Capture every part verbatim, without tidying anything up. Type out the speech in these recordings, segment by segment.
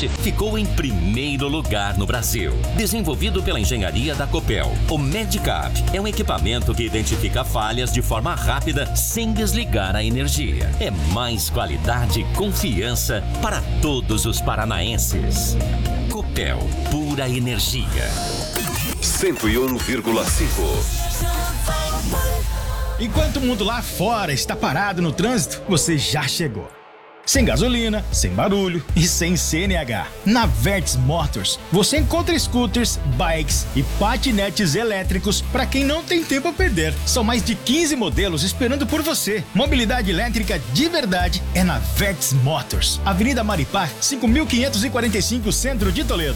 sete ficou em primeiro lugar no Brasil. Desenvolvido pela engenharia da Copel, o Medicap é um equipamento que identifica falhas de forma rápida sem desligar a energia. É mais qualidade e confiança para todos os paranaenses. Copel, pura energia. cento e um vírgula cinco. Enquanto o mundo lá fora está parado no trânsito, você já chegou. Sem gasolina, sem barulho e sem C N H. Na Verts Motors, você encontra scooters, bikes e patinetes elétricos para quem não tem tempo a perder. São mais de quinze modelos esperando por você. Mobilidade elétrica de verdade é na Verts Motors. Avenida Maripá, cinco mil quinhentos e quarenta e cinco, Centro de Toledo.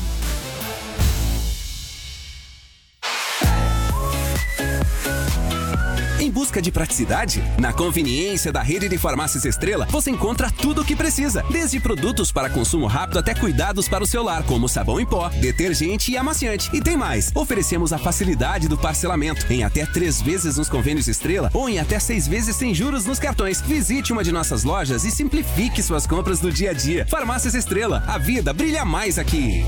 Em busca de praticidade? Na conveniência da rede de farmácias Estrela, você encontra tudo o que precisa. Desde produtos para consumo rápido até cuidados para o seu lar, como sabão em pó, detergente e amaciante. E tem mais! Oferecemos a facilidade do parcelamento em até três vezes nos convênios Estrela ou em até seis vezes sem juros nos cartões. Visite uma de nossas lojas e simplifique suas compras do dia a dia. Farmácias Estrela, a vida brilha mais aqui.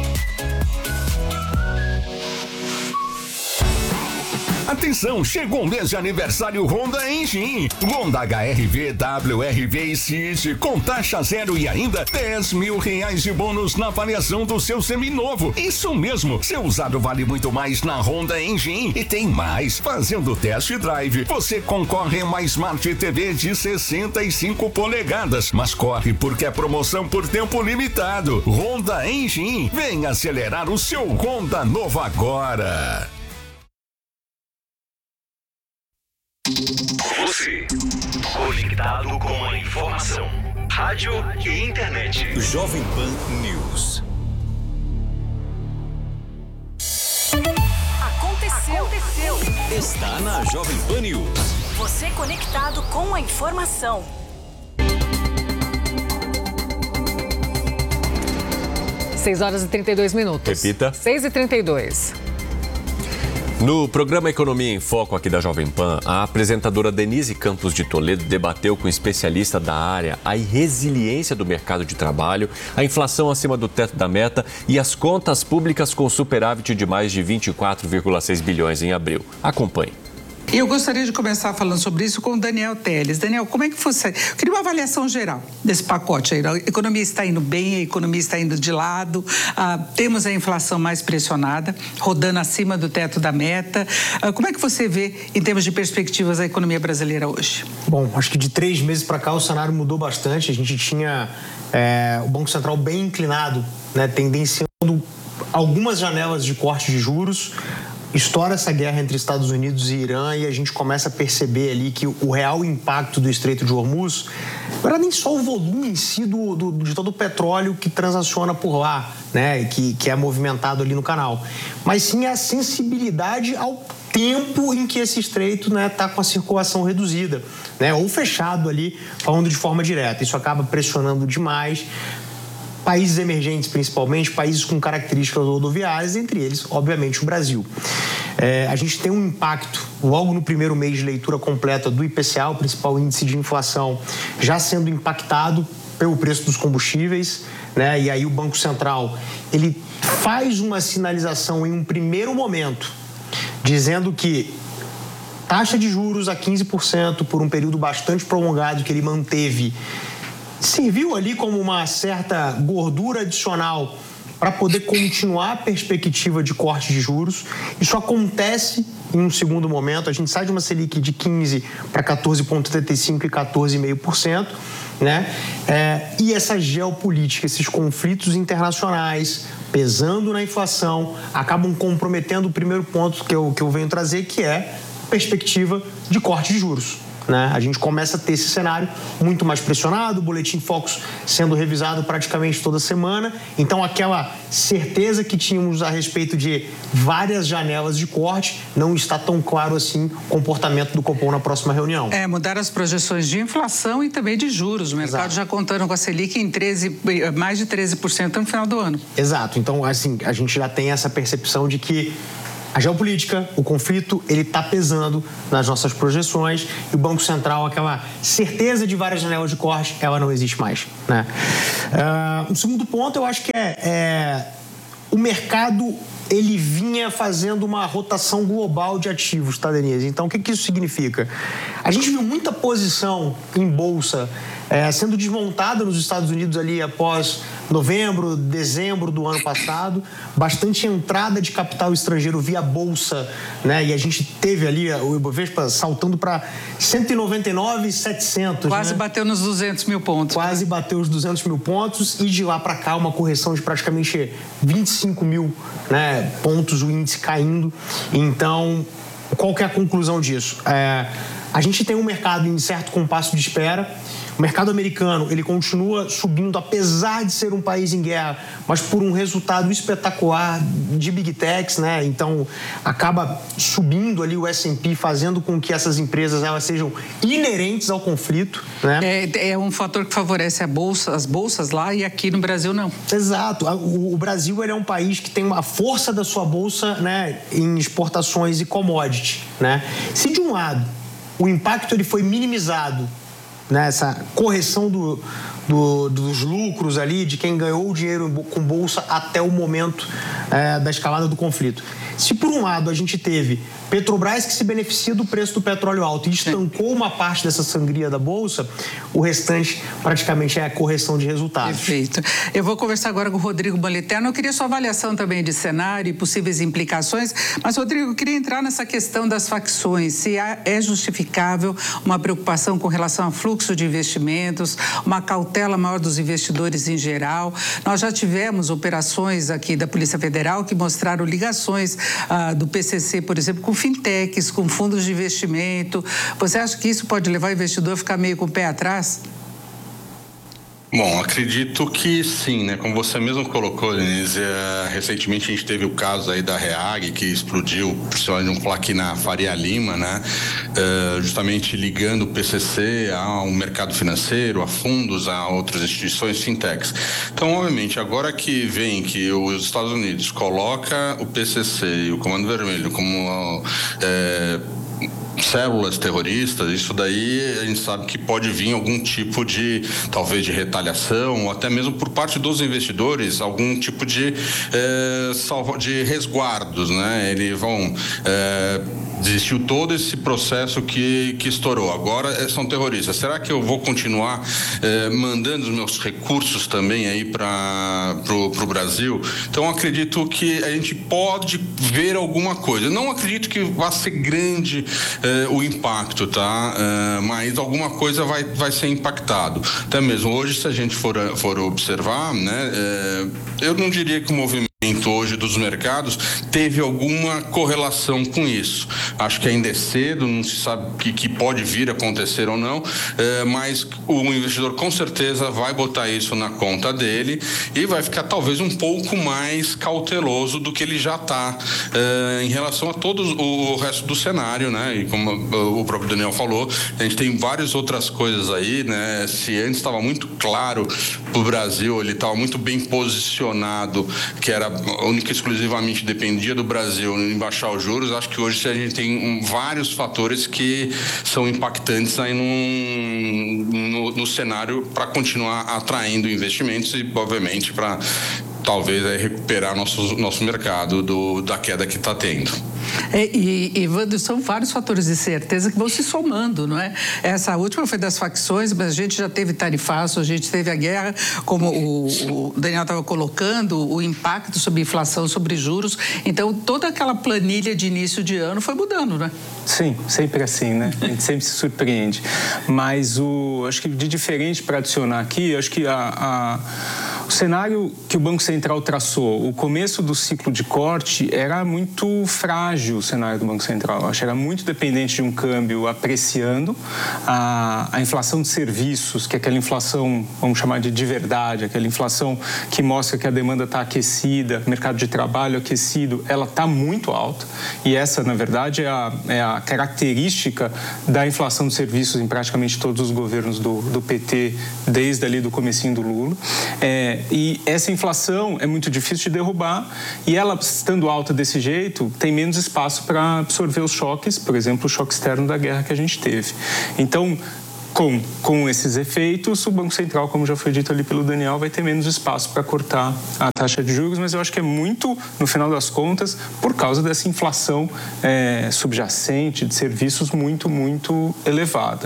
Atenção, chegou o mês de aniversário Honda Engine. Honda H R V, W R V e City com taxa zero e ainda dez mil reais de bônus na avaliação do seu seminovo. Isso mesmo, seu usado vale muito mais na Honda Engine. E tem mais, fazendo test drive, você concorre a uma Smart T V de sessenta e cinco polegadas. Mas corre porque é promoção por tempo limitado. Honda Engine, vem acelerar o seu Honda novo agora. Você, conectado com a informação, rádio e internet. Jovem Pan News. Aconteceu. Aconteceu. Está na Jovem Pan News. Você conectado com a informação. seis horas e trinta e dois minutos. Repita. seis e trinta e dois. No programa Economia em Foco aqui da Jovem Pan, a apresentadora Denise Campos de Toledo debateu com especialista da área a resiliência do mercado de trabalho, a inflação acima do teto da meta e as contas públicas com superávit de mais de vinte e quatro vírgula seis bilhões em abril. Acompanhe. Eu gostaria de começar falando sobre isso com o Daniel Teles. Daniel, como é que você... Eu queria uma avaliação geral desse pacote aí. A economia está indo bem, a economia está indo de lado, ah, temos a inflação mais pressionada, rodando acima do teto da meta. Ah, como é que você vê, em termos de perspectivas, a economia brasileira hoje? Bom, acho que de três meses para cá o cenário mudou bastante. A gente tinha é, o Banco Central bem inclinado, né, tendenciando algumas janelas de corte de juros. Estoura essa guerra entre Estados Unidos e Irã e a gente começa a perceber ali que o real impacto do Estreito de Hormuz não era nem só o volume em si do, do, de todo o petróleo que transaciona por lá, né, que, que é movimentado ali no canal, mas sim a sensibilidade ao tempo em que esse estreito está, né, tá com a circulação reduzida, né, ou fechado ali, falando de forma direta. Isso acaba pressionando demais países emergentes, principalmente, países com características rodoviárias, entre eles, obviamente, o Brasil. É, a gente tem um impacto, logo no primeiro mês de leitura completa do I P C A, o principal índice de inflação, já sendo impactado pelo preço dos combustíveis, né? E aí o Banco Central, ele faz uma sinalização em um primeiro momento, dizendo que taxa de juros a quinze por cento por um período bastante prolongado que ele manteve, serviu ali como uma certa gordura adicional para poder continuar a perspectiva de corte de juros. Isso acontece em um segundo momento. A gente sai de uma Selic de quinze para quatorze vírgula setenta e cinco e quatorze vírgula cinco por cento, né? É, e essa geopolítica, esses conflitos internacionais pesando na inflação, acabam comprometendo o primeiro ponto que eu, que eu venho trazer, que é a perspectiva de corte de juros. Né? A gente começa a ter esse cenário muito mais pressionado, o Boletim Focus sendo revisado praticamente toda semana. Então, aquela certeza que tínhamos a respeito de várias janelas de corte, não está tão claro assim o comportamento do Copom na próxima reunião. É, mudaram as projeções de inflação e também de juros. O mercado Exato. Já contando com a Selic em treze, mais de treze por cento no final do ano. Exato. Então, assim, a gente já tem essa percepção de que a geopolítica, o conflito, ele está pesando nas nossas projeções e o Banco Central, aquela certeza de várias janelas de corte, ela não existe mais, né? Uh, o segundo ponto, eu acho que é, é o mercado, ele vinha fazendo uma rotação global de ativos, tá, Denise? Então, o que, que isso significa? A gente viu muita posição em bolsa é, sendo desmontada nos Estados Unidos ali após novembro, dezembro do ano passado, bastante entrada de capital estrangeiro via bolsa, né? E a gente teve ali o Ibovespa saltando para cento e noventa e nove mil e setecentos. Quase, né? Bateu nos duzentos mil pontos. Quase bateu os duzentos mil pontos e de lá para cá uma correção de praticamente vinte e cinco mil, né, pontos, o índice caindo. Então, qual que é a conclusão disso? É, a gente tem um mercado em certo compasso de espera. O mercado americano, ele continua subindo, apesar de ser um país em guerra, mas por um resultado espetacular de Big Techs, né? Então, acaba subindo ali o S and P, fazendo com que essas empresas elas sejam inerentes ao conflito, né? É, é um fator que favorece a bolsa, as bolsas lá, e aqui no Brasil não. Exato. O, o Brasil, ele é um país que tem uma força da sua bolsa, né, em exportações e commodity, né? Se de um lado o impacto ele foi minimizado, nessa correção do, do, dos lucros ali, de quem ganhou o dinheiro com bolsa até o momento é, da escalada do conflito. Se por um lado a gente teve Petrobras que se beneficia do preço do petróleo alto e estancou uma parte dessa sangria da bolsa, o restante praticamente é a correção de resultados. Perfeito. Eu vou conversar agora com o Rodrigo Moliterno. Eu queria sua avaliação também de cenário e possíveis implicações, mas, Rodrigo, eu queria entrar nessa questão das facções. Se é justificável uma preocupação com relação ao fluxo de investimentos, uma cautela maior dos investidores em geral. Nós já tivemos operações aqui da Polícia Federal que mostraram ligações ah, do P C C, por exemplo, com fintechs, com fundos de investimento. Você acha que isso pode levar o investidor a ficar meio com o pé atrás? Bom, acredito que sim, né? Como você mesmo colocou, Denise, uh, recentemente a gente teve o caso aí da Reag, que explodiu, principalmente, vamos falar aqui na Faria Lima, né? Uh, justamente ligando o P C C ao mercado financeiro, a fundos, a outras instituições fintechs. Então, obviamente, agora que vem que os Estados Unidos coloca o P C C e o Comando Vermelho como uh, células terroristas, isso daí a gente sabe que pode vir algum tipo de, talvez, de retaliação, ou até mesmo por parte dos investidores, algum tipo de, é, salvo, de resguardos, né? Eles vão... É, desistiu todo esse processo que, que estourou. Agora são terroristas. Será que eu vou continuar eh, mandando os meus recursos também aí para o Brasil? Então, acredito que a gente pode ver alguma coisa. Não acredito que vá ser grande eh, o impacto, tá? Eh, mas alguma coisa vai, vai ser impactado. Até mesmo hoje, se a gente for, for observar, né, eh, eu não diria que o movimento hoje dos mercados teve alguma correlação com isso. Acho que ainda é cedo, não se sabe o que, que pode vir a acontecer ou não, é, mas o investidor com certeza vai botar isso na conta dele e vai ficar talvez um pouco mais cauteloso do que ele já está é, em relação a todo o, o resto do cenário, né? E como o próprio Daniel falou, a gente tem várias outras coisas aí, né? Se antes estava muito claro para o Brasil, ele estava muito bem posicionado, que era única e exclusivamente dependia do Brasil em baixar os juros. Acho que hoje a gente tem um, vários fatores que são impactantes aí no, no, no cenário para continuar atraindo investimentos e, obviamente, para talvez é, recuperar nosso, nosso mercado do, da queda que está tendo. É, e, Evandro, são vários fatores de certeza que vão se somando, não é? Essa última foi das facções, mas a gente já teve tarifaço, a gente teve a guerra, como o, o Daniel estava colocando, o impacto sobre inflação, sobre juros. Então, toda aquela planilha de início de ano foi mudando, né? Sim, sempre assim, né? A gente sempre se surpreende. Mas o, acho que de diferente para adicionar aqui, acho que a, a, o cenário que o Banco Central traçou, o começo do ciclo de corte era muito frágil, o cenário do Banco Central. Acho que era muito dependente de um câmbio apreciando, a, a inflação de serviços, que é aquela inflação, vamos chamar de de verdade, aquela inflação que mostra que a demanda está aquecida, mercado de trabalho aquecido, ela está muito alta. E essa, na verdade, é a, é a característica da inflação de serviços em praticamente todos os governos do, do P T, desde ali do comecinho do Lula. É, e essa inflação é muito difícil de derrubar e ela, estando alta desse jeito, tem menos espaço para absorver os choques, por exemplo, o choque externo da guerra que a gente teve. Então, Com, com esses efeitos, o Banco Central, como já foi dito ali pelo Daniel, vai ter menos espaço para cortar a taxa de juros, mas eu acho que é muito, no final das contas, por causa dessa inflação é, subjacente de serviços muito, muito elevada.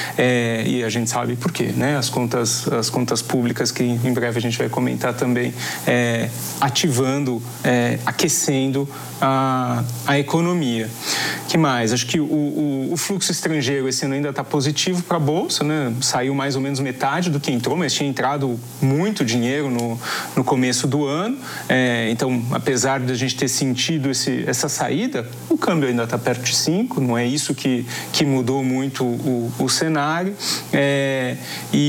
É, e a gente sabe por quê, né? As contas, as contas públicas, que em breve a gente vai comentar também, é, ativando, é, aquecendo a, a economia. Que mais? Acho que o, o, o fluxo estrangeiro esse ano ainda está positivo para a Bolsa, né? Saiu mais ou menos metade do que entrou, mas tinha entrado muito dinheiro no, no começo do ano. É, então, apesar de a gente ter sentido esse, essa saída, o câmbio ainda está perto de cinco, não é isso que, que mudou muito o, o cenário. É,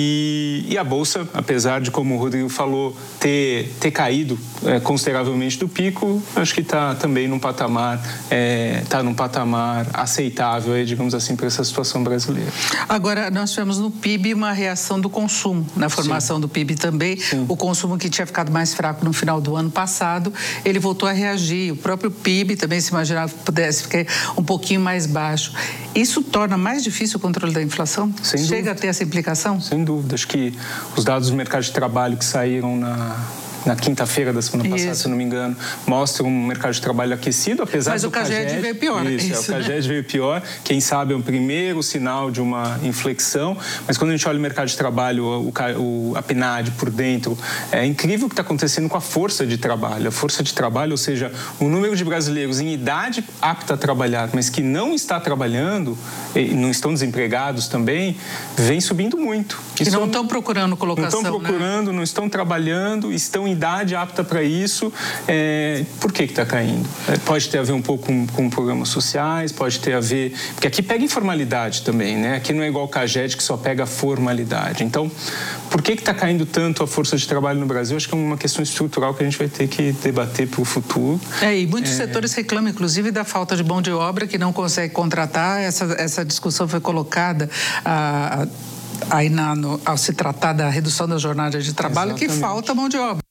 e, e a Bolsa, apesar de, como o Rodrigo falou, ter, ter caído é, consideravelmente do pico, acho que está também num patamar, é, tá num patamar aceitável, aí, digamos assim, para essa situação brasileira. Agora, nós tivemos no P I B uma reação do consumo, na formação Sim. do P I B também. Sim. O consumo que tinha ficado mais fraco no final do ano passado, ele voltou a reagir. O próprio P I B também se imaginava que pudesse ficar um pouquinho mais baixo. Isso torna mais difícil o controle da inflação? Sem Chega dúvida. a ter essa implicação? Sem dúvida. Acho que os dados do mercado de trabalho que saíram na... na quinta-feira da semana passada, Isso. se não me engano, mostra um mercado de trabalho aquecido, apesar Mas do o CAGED veio pior. Isso, Isso, é, o CAGED né? veio pior. Quem sabe é o primeiro sinal de uma inflexão, mas quando a gente olha o mercado de trabalho, o, o, a P N A D por dentro, é incrível o que está acontecendo com a força de trabalho. A força de trabalho, ou seja, o número de brasileiros em idade apta a trabalhar, mas que não está trabalhando, e não estão desempregados também, vem subindo muito. E não estão procurando colocação, Não estão procurando, né? não estão trabalhando, estão em idade apta para isso. É, por que está caindo? É, pode ter a ver um pouco com, com programas sociais, pode ter a ver... Porque aqui pega informalidade também, né? Aqui não é igual o CAGED, que só pega a formalidade. Então, por que está caindo tanto a força de trabalho no Brasil? Acho que é uma questão estrutural que a gente vai ter que debater para o futuro. É, e muitos é... setores reclamam, inclusive, da falta de mão de obra, que não consegue contratar. Essa, essa discussão foi colocada... A, a... aí na, no, ao se tratar da redução da jornada de trabalho, Exatamente. Que falta mão de obra.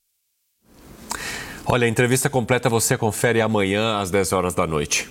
Olha, a entrevista completa você confere amanhã às dez horas da noite.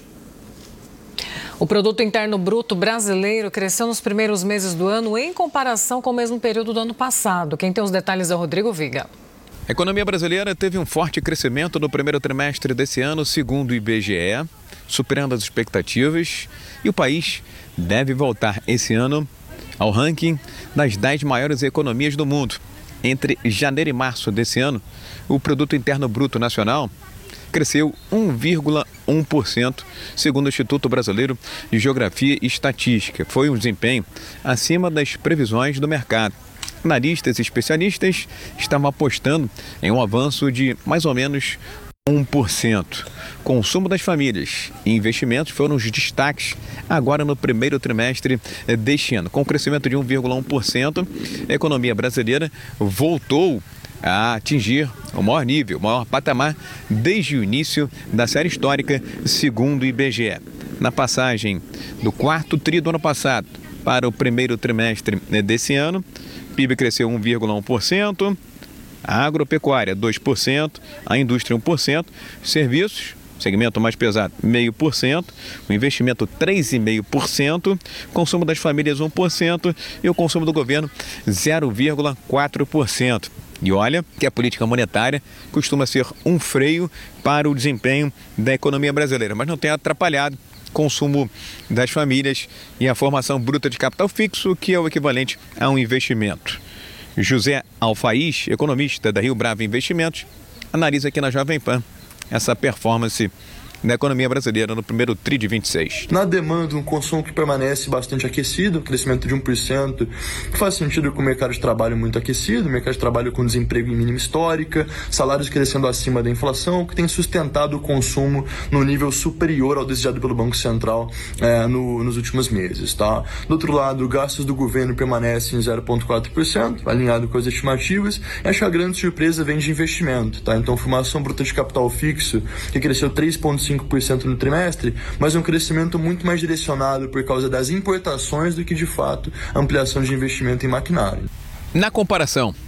O Produto Interno Bruto brasileiro cresceu nos primeiros meses do ano em comparação com o mesmo período do ano passado. Quem tem os detalhes é o Rodrigo Viga. A economia brasileira teve um forte crescimento no primeiro trimestre desse ano, segundo o I B G E, superando as expectativas, e o país deve voltar esse ano ao ranking das dez maiores economias do mundo. Entre janeiro e março desse ano, o Produto Interno Bruto Nacional cresceu um vírgula um por cento, segundo o Instituto Brasileiro de Geografia e Estatística. Foi um desempenho acima das previsões do mercado. Analistas e especialistas estavam apostando em um avanço de mais ou menos um por cento. Consumo das famílias e investimentos foram os destaques agora no primeiro trimestre deste ano. Com um crescimento de um vírgula um por cento, a economia brasileira voltou a atingir o maior nível, o maior patamar desde o início da série histórica, segundo o I B G E. Na passagem do quarto tri do ano passado para o primeiro trimestre desse ano, o P I B cresceu um vírgula um por cento, a agropecuária dois por cento, a indústria um por cento, serviços, segmento mais pesado, zero vírgula cinco por cento, o investimento três vírgula cinco por cento, consumo das famílias um por cento e o consumo do governo zero vírgula quatro por cento. E olha que a política monetária costuma ser um freio para o desempenho da economia brasileira, mas não tem atrapalhado o consumo das famílias e a formação bruta de capital fixo, que é o equivalente a um investimento. José Alfaís, economista da Rio Bravo Investimentos, analisa aqui na Jovem Pan essa performance da economia brasileira no primeiro tri de vinte e seis. Na demanda, um consumo que permanece bastante aquecido, um crescimento de um por cento, que faz sentido com o mercado de trabalho muito aquecido, mercado de trabalho com desemprego em mínima histórica, salários crescendo acima da inflação, que tem sustentado o consumo no nível superior ao desejado pelo Banco Central é, no, nos últimos meses. Tá? Do outro lado, gastos do governo permanecem em zero vírgula quatro por cento, alinhado com as estimativas, e acho que a grande surpresa vem de investimento. Tá? Então, formação bruta de capital fixo, que cresceu três vírgula cinco por cento no trimestre, mas um crescimento muito mais direcionado por causa das importações do que, de fato, ampliação de investimento em maquinário. Na comparação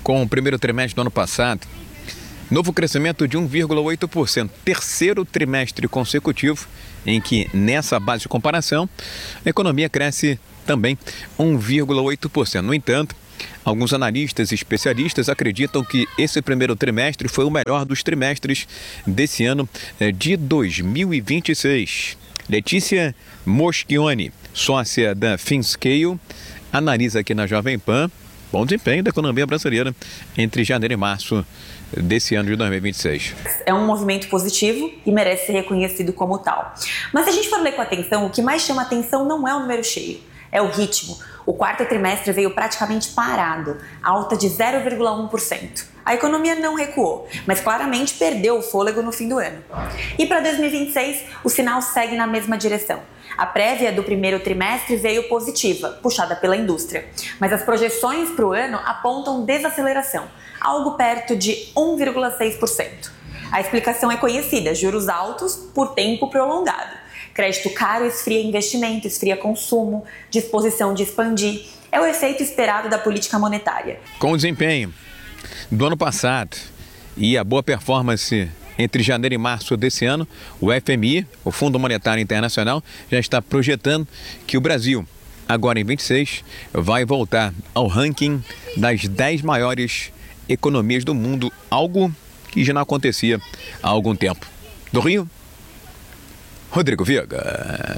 com o primeiro trimestre do ano passado. Novo crescimento de um vírgula oito por cento, terceiro trimestre consecutivo em que, nessa base de comparação, a economia cresce também um vírgula oito por cento. No entanto, alguns analistas e especialistas acreditam que esse primeiro trimestre foi o melhor dos trimestres desse ano de dois mil e vinte e seis. Letícia Moschioni, sócia da FinScale, analisa aqui na Jovem Pan bom desempenho da economia brasileira entre janeiro e março desse ano de dois mil e vinte e seis. É um movimento positivo e merece ser reconhecido como tal. Mas se a gente for ler com atenção, o que mais chama atenção não é o número cheio, é o ritmo. O quarto trimestre veio praticamente parado, alta de zero vírgula um por cento. A economia não recuou, mas claramente perdeu o fôlego no fim do ano. E para dois mil e vinte e seis, o sinal segue na mesma direção. A prévia do primeiro trimestre veio positiva, puxada pela indústria. Mas as projeções para o ano apontam desaceleração, algo perto de um vírgula seis por cento. A explicação é conhecida, juros altos por tempo prolongado. Crédito caro esfria investimento, esfria consumo, disposição de expandir. É o efeito esperado da política monetária. Com o desempenho do ano passado e a boa performance entre janeiro e março desse ano, o F M I, o Fundo Monetário Internacional, já está projetando que o Brasil, agora em vinte e seis, vai voltar ao ranking das dez maiores economias do mundo, algo que já não acontecia há algum tempo. Do Rio, Rodrigo Viega.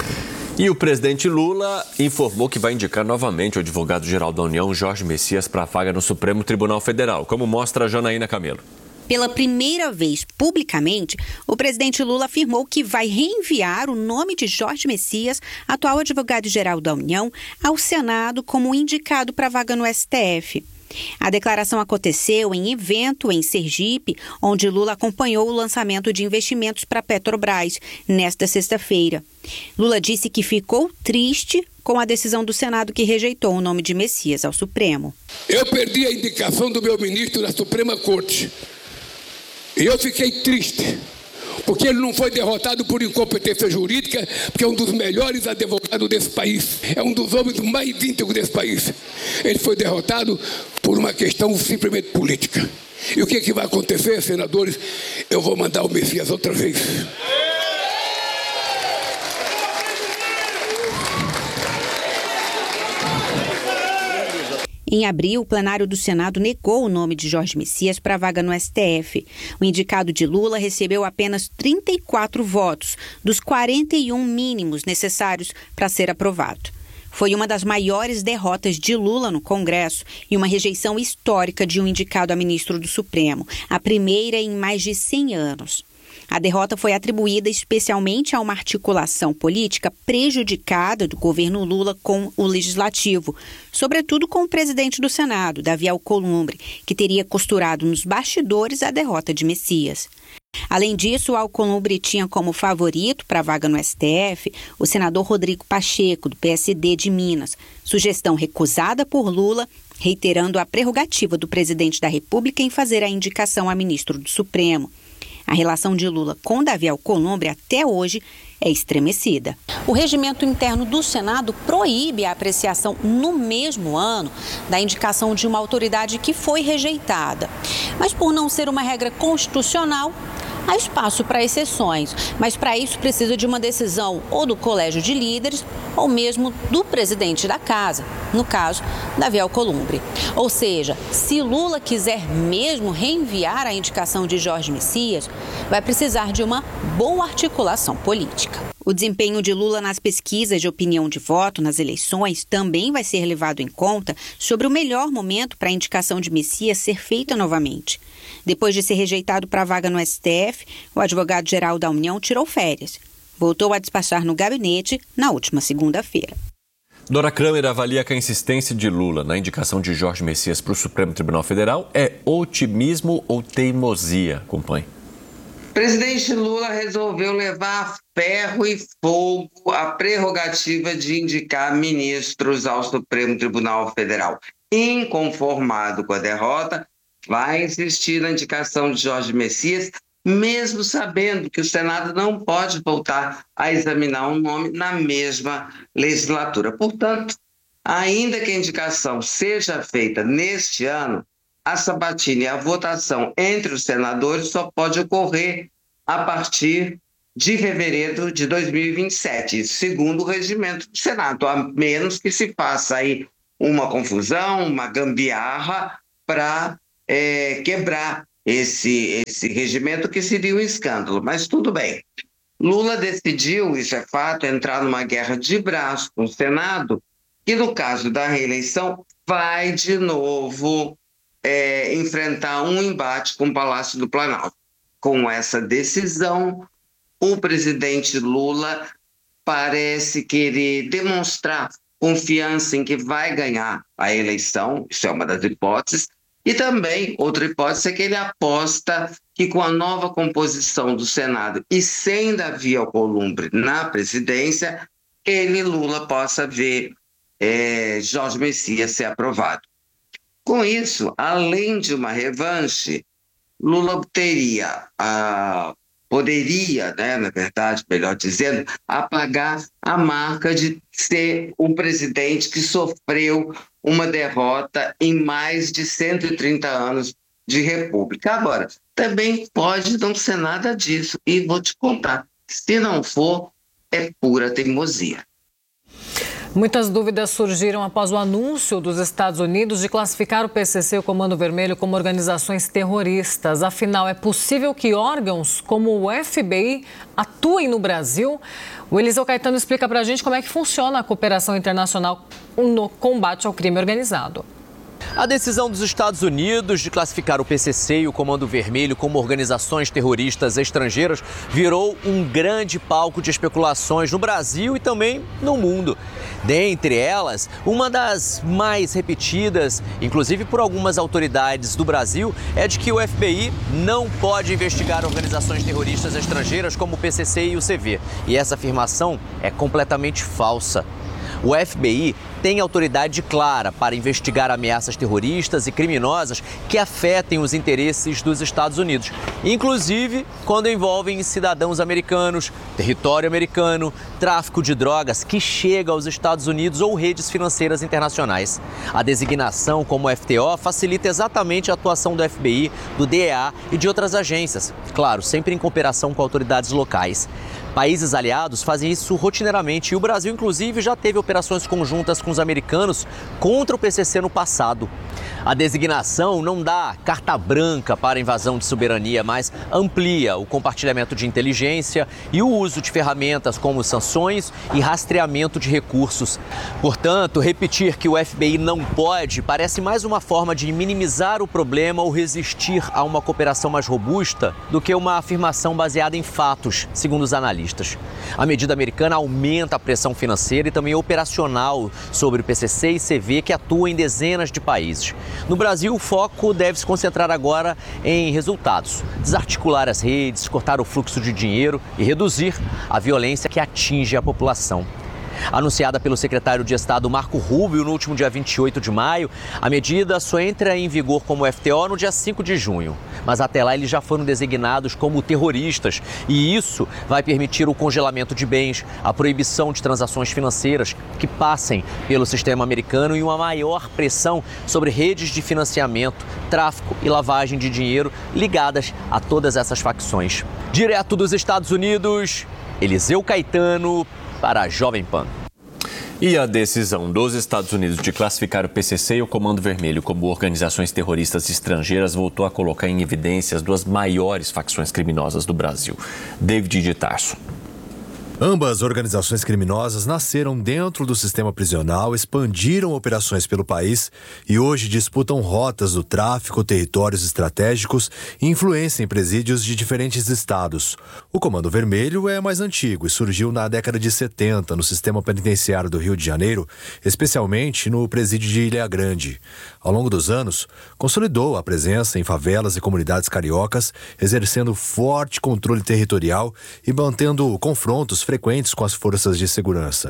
E o presidente Lula informou que vai indicar novamente o advogado-geral da União, Jorge Messias, para a vaga no Supremo Tribunal Federal, como mostra a Janaína Camelo. Pela primeira vez publicamente, o presidente Lula afirmou que vai reenviar o nome de Jorge Messias, atual advogado-geral da União, ao Senado como indicado para a vaga no S T F. A declaração aconteceu em evento em Sergipe, onde Lula acompanhou o lançamento de investimentos para a Petrobras nesta sexta-feira. Lula disse que ficou triste com a decisão do Senado que rejeitou o nome de Messias ao Supremo. Eu perdi a indicação do meu ministro na Suprema Corte. E eu fiquei triste, porque ele não foi derrotado por incompetência jurídica, porque é um dos melhores advogados desse país, é um dos homens mais íntegros desse país. Ele foi derrotado por uma questão simplesmente política. E o que, que vai acontecer, senadores? Eu vou mandar o Messias outra vez. Em abril, o plenário do Senado negou o nome de Jorge Messias para a vaga no S T F. O indicado de Lula recebeu apenas trinta e quatro votos, dos quarenta e um mínimos necessários para ser aprovado. Foi uma das maiores derrotas de Lula no Congresso e uma rejeição histórica de um indicado a ministro do Supremo, a primeira em mais de cem anos. A derrota foi atribuída especialmente a uma articulação política prejudicada do governo Lula com o Legislativo, sobretudo com o presidente do Senado, Davi Alcolumbre, que teria costurado nos bastidores a derrota de Messias. Além disso, o Alcolumbre tinha como favorito para a vaga no S T F o senador Rodrigo Pacheco, do P S D de Minas, sugestão recusada por Lula, reiterando a prerrogativa do presidente da República em fazer a indicação a ministro do Supremo. A relação de Lula com Davi Alcolumbre até hoje é estremecida. O regimento interno do Senado proíbe a apreciação no mesmo ano da indicação de uma autoridade que foi rejeitada. Mas por não ser uma regra constitucional, há espaço para exceções, mas para isso precisa de uma decisão ou do Colégio de Líderes ou mesmo do presidente da Casa, no caso, Davi Alcolumbre. Ou seja, se Lula quiser mesmo reenviar a indicação de Jorge Messias, vai precisar de uma boa articulação política. O desempenho de Lula nas pesquisas de opinião de voto nas eleições também vai ser levado em conta sobre o melhor momento para a indicação de Messias ser feita novamente. Depois de ser rejeitado para a vaga no S T F, o advogado-geral da União tirou férias. Voltou a despachar no gabinete na última segunda-feira. Dora Kramer avalia que a insistência de Lula na indicação de Jorge Messias para o Supremo Tribunal Federal é otimismo ou teimosia? Acompanhe. O presidente Lula resolveu levar a ferro e fogo a prerrogativa de indicar ministros ao Supremo Tribunal Federal. Inconformado com a derrota, vai insistir na indicação de Jorge Messias, mesmo sabendo que o Senado não pode voltar a examinar um nome na mesma legislatura. Portanto, ainda que a indicação seja feita neste ano, a sabatina e a votação entre os senadores só pode ocorrer a partir de fevereiro de dois mil e vinte e sete, segundo o regimento do Senado, a menos que se faça aí uma confusão, uma gambiarra para é, quebrar esse, esse regimento, que seria um escândalo, mas tudo bem. Lula decidiu, isso é fato, entrar numa guerra de braço com o Senado, que no caso da reeleição vai de novo é, enfrentar um embate com o Palácio do Planalto. Com essa decisão, o presidente Lula parece querer demonstrar confiança em que vai ganhar a eleição, isso é uma das hipóteses, e também outra hipótese é que ele aposta que com a nova composição do Senado e sem Davi Alcolumbre na presidência, ele, Lula, possa ver é, Jorge Messias ser aprovado. Com isso, além de uma revanche, Lula teria a poderia, né, na verdade, melhor dizendo, apagar a marca de ser um presidente que sofreu uma derrota em mais de cento e trinta anos de república. Agora, também pode não ser nada disso, e vou te contar, se não for, é pura teimosia. Muitas dúvidas surgiram após o anúncio dos Estados Unidos de classificar o P C C e o Comando Vermelho como organizações terroristas. Afinal, é possível que órgãos como o F B I atuem no Brasil? O Eliseu Caetano explica para a gente como é que funciona a cooperação internacional no combate ao crime organizado. A decisão dos Estados Unidos de classificar o P C C e o Comando Vermelho como organizações terroristas estrangeiras virou um grande palco de especulações no Brasil e também no mundo. Dentre elas, uma das mais repetidas, inclusive por algumas autoridades do Brasil, é de que o F B I não pode investigar organizações terroristas estrangeiras como o P C C e o C V. E essa afirmação é completamente falsa. O F B I tem autoridade clara para investigar ameaças terroristas e criminosas que afetem os interesses dos Estados Unidos, inclusive quando envolvem cidadãos americanos, território americano, tráfico de drogas que chega aos Estados Unidos ou redes financeiras internacionais. A designação como F T O facilita exatamente a atuação do F B I, do D E A e de outras agências, claro, sempre em cooperação com autoridades locais. Países aliados fazem isso rotineiramente e o Brasil, inclusive, já teve operações conjuntas com os americanos contra o P C C no passado. A designação não dá carta branca para a invasão de soberania, mas amplia o compartilhamento de inteligência e o uso de ferramentas como sanções e rastreamento de recursos. Portanto, repetir que o F B I não pode parece mais uma forma de minimizar o problema ou resistir a uma cooperação mais robusta do que uma afirmação baseada em fatos, segundo os analistas. A medida americana aumenta a pressão financeira e também operacional sobre o P C C e C V, que atuam em dezenas de países. No Brasil, o foco deve se concentrar agora em resultados, desarticular as redes, cortar o fluxo de dinheiro e reduzir a violência que atinge a população. Anunciada pelo secretário de Estado Marco Rubio no último dia vinte e oito de maio, a medida só entra em vigor como F T O no dia cinco de junho. Mas até lá eles já foram designados como terroristas e isso vai permitir o congelamento de bens, a proibição de transações financeiras que passem pelo sistema americano e uma maior pressão sobre redes de financiamento, tráfico e lavagem de dinheiro ligadas a todas essas facções. Direto dos Estados Unidos, Eliseu Caetano para a Jovem Pan. E a decisão dos Estados Unidos de classificar o P C C e o Comando Vermelho como organizações terroristas estrangeiras voltou a colocar em evidência as duas maiores facções criminosas do Brasil. David de Tarso. Ambas organizações criminosas nasceram dentro do sistema prisional, expandiram operações pelo país e hoje disputam rotas do tráfico, territórios estratégicos e influência em presídios de diferentes estados. O Comando Vermelho é mais antigo e surgiu na década de setenta no sistema penitenciário do Rio de Janeiro, especialmente no presídio de Ilha Grande. Ao longo dos anos, consolidou a presença em favelas e comunidades cariocas, exercendo forte controle territorial e mantendo confrontos frequentes com as forças de segurança.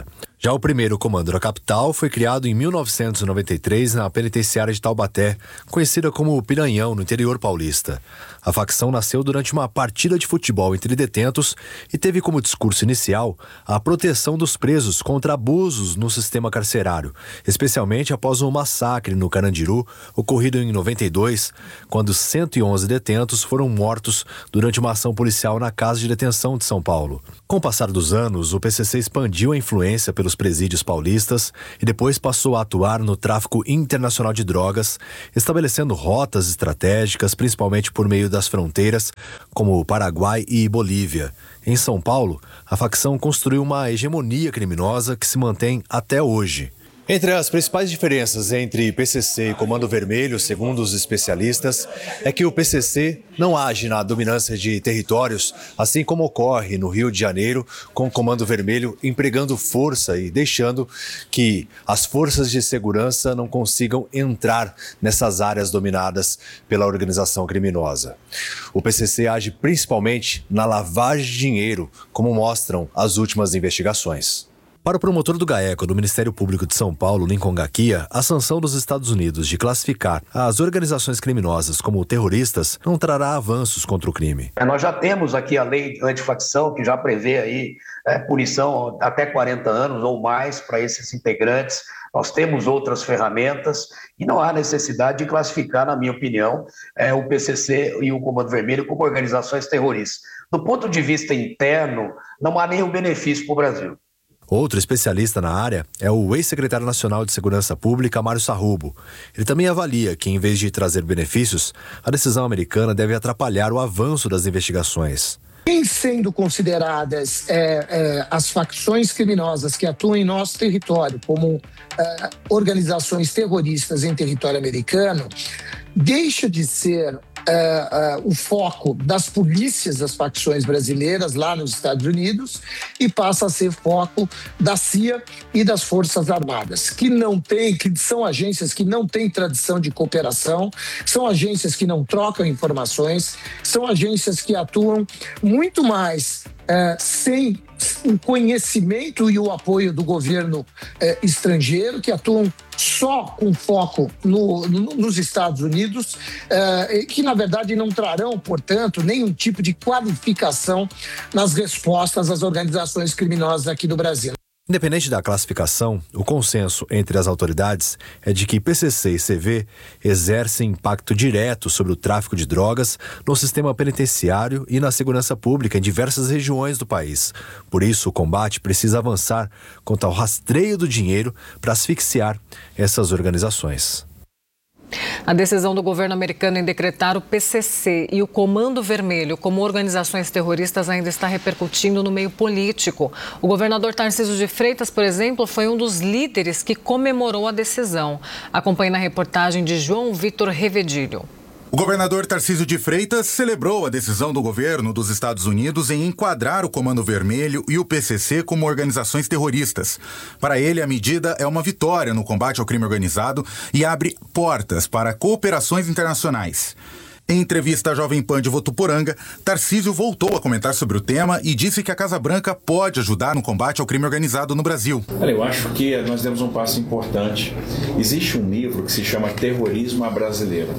Já o primeiro comando da capital foi criado em mil novecentos e noventa e três na penitenciária de Taubaté, conhecida como Piranhão, no interior paulista. A facção nasceu durante uma partida de futebol entre detentos e teve como discurso inicial a proteção dos presos contra abusos no sistema carcerário, especialmente após um massacre no Carandiru, ocorrido em noventa e dois, quando cento e onze detentos foram mortos durante uma ação policial na Casa de Detenção de São Paulo. Com o passar dos anos, o P C C expandiu a influência pelos presídios paulistas e depois passou a atuar no tráfico internacional de drogas, estabelecendo rotas estratégicas, principalmente por meio das fronteiras, como o Paraguai e Bolívia. Em São Paulo, a facção construiu uma hegemonia criminosa que se mantém até hoje. Entre as principais diferenças entre P C C e Comando Vermelho, segundo os especialistas, é que o P C C não age na dominância de territórios, assim como ocorre no Rio de Janeiro, com o Comando Vermelho empregando força e deixando que as forças de segurança não consigam entrar nessas áreas dominadas pela organização criminosa. O P C C age principalmente na lavagem de dinheiro, como mostram as últimas investigações. Para o promotor do GAECO do Ministério Público de São Paulo, Lincoln Gaquia, a sanção dos Estados Unidos de classificar as organizações criminosas como terroristas não trará avanços contra o crime. Nós já temos aqui a lei antifacção, que já prevê aí é, punição até quarenta anos ou mais para esses integrantes. Nós temos outras ferramentas e não há necessidade de classificar, na minha opinião, é, o P C C e o Comando Vermelho como organizações terroristas. Do ponto de vista interno, não há nenhum benefício para o Brasil. Outro especialista na área é o ex-secretário nacional de Segurança Pública, Mário Sarrubo. Ele também avalia que, em vez de trazer benefícios, a decisão americana deve atrapalhar o avanço das investigações. Em sendo consideradas é, é, as facções criminosas que atuam em nosso território como é, organizações terroristas em território americano, deixa de ser é, é, o foco das polícias das facções brasileiras lá nos Estados Unidos e passa a ser foco da C I A e das Forças Armadas, que não tem, que são agências que não têm tradição de cooperação, são agências que não trocam informações, são agências que atuam muito mais é, sem o conhecimento e o apoio do governo é, estrangeiro, que atuam só com foco no, no, nos Estados Unidos, eh, que na verdade não trarão, portanto, nenhum tipo de qualificação nas respostas às organizações criminosas aqui do Brasil. Independente da classificação, o consenso entre as autoridades é de que P C C e C V exercem impacto direto sobre o tráfico de drogas no sistema penitenciário e na segurança pública em diversas regiões do país. Por isso, o combate precisa avançar quanto ao rastreio do dinheiro para asfixiar essas organizações. A decisão do governo americano em decretar o P C C e o Comando Vermelho como organizações terroristas ainda está repercutindo no meio político. O governador Tarcísio de Freitas, por exemplo, foi um dos líderes que comemorou a decisão. Acompanhe na reportagem de João Vitor Revedilho. O governador Tarcísio de Freitas celebrou a decisão do governo dos Estados Unidos em enquadrar o Comando Vermelho e o P C C como organizações terroristas. Para ele, a medida é uma vitória no combate ao crime organizado e abre portas para cooperações internacionais. Em entrevista à Jovem Pan de Votuporanga, Tarcísio voltou a comentar sobre o tema e disse que a Casa Branca pode ajudar no combate ao crime organizado no Brasil. Olha, eu acho que nós demos um passo importante. Existe um livro que se chama Terrorismo à Brasileira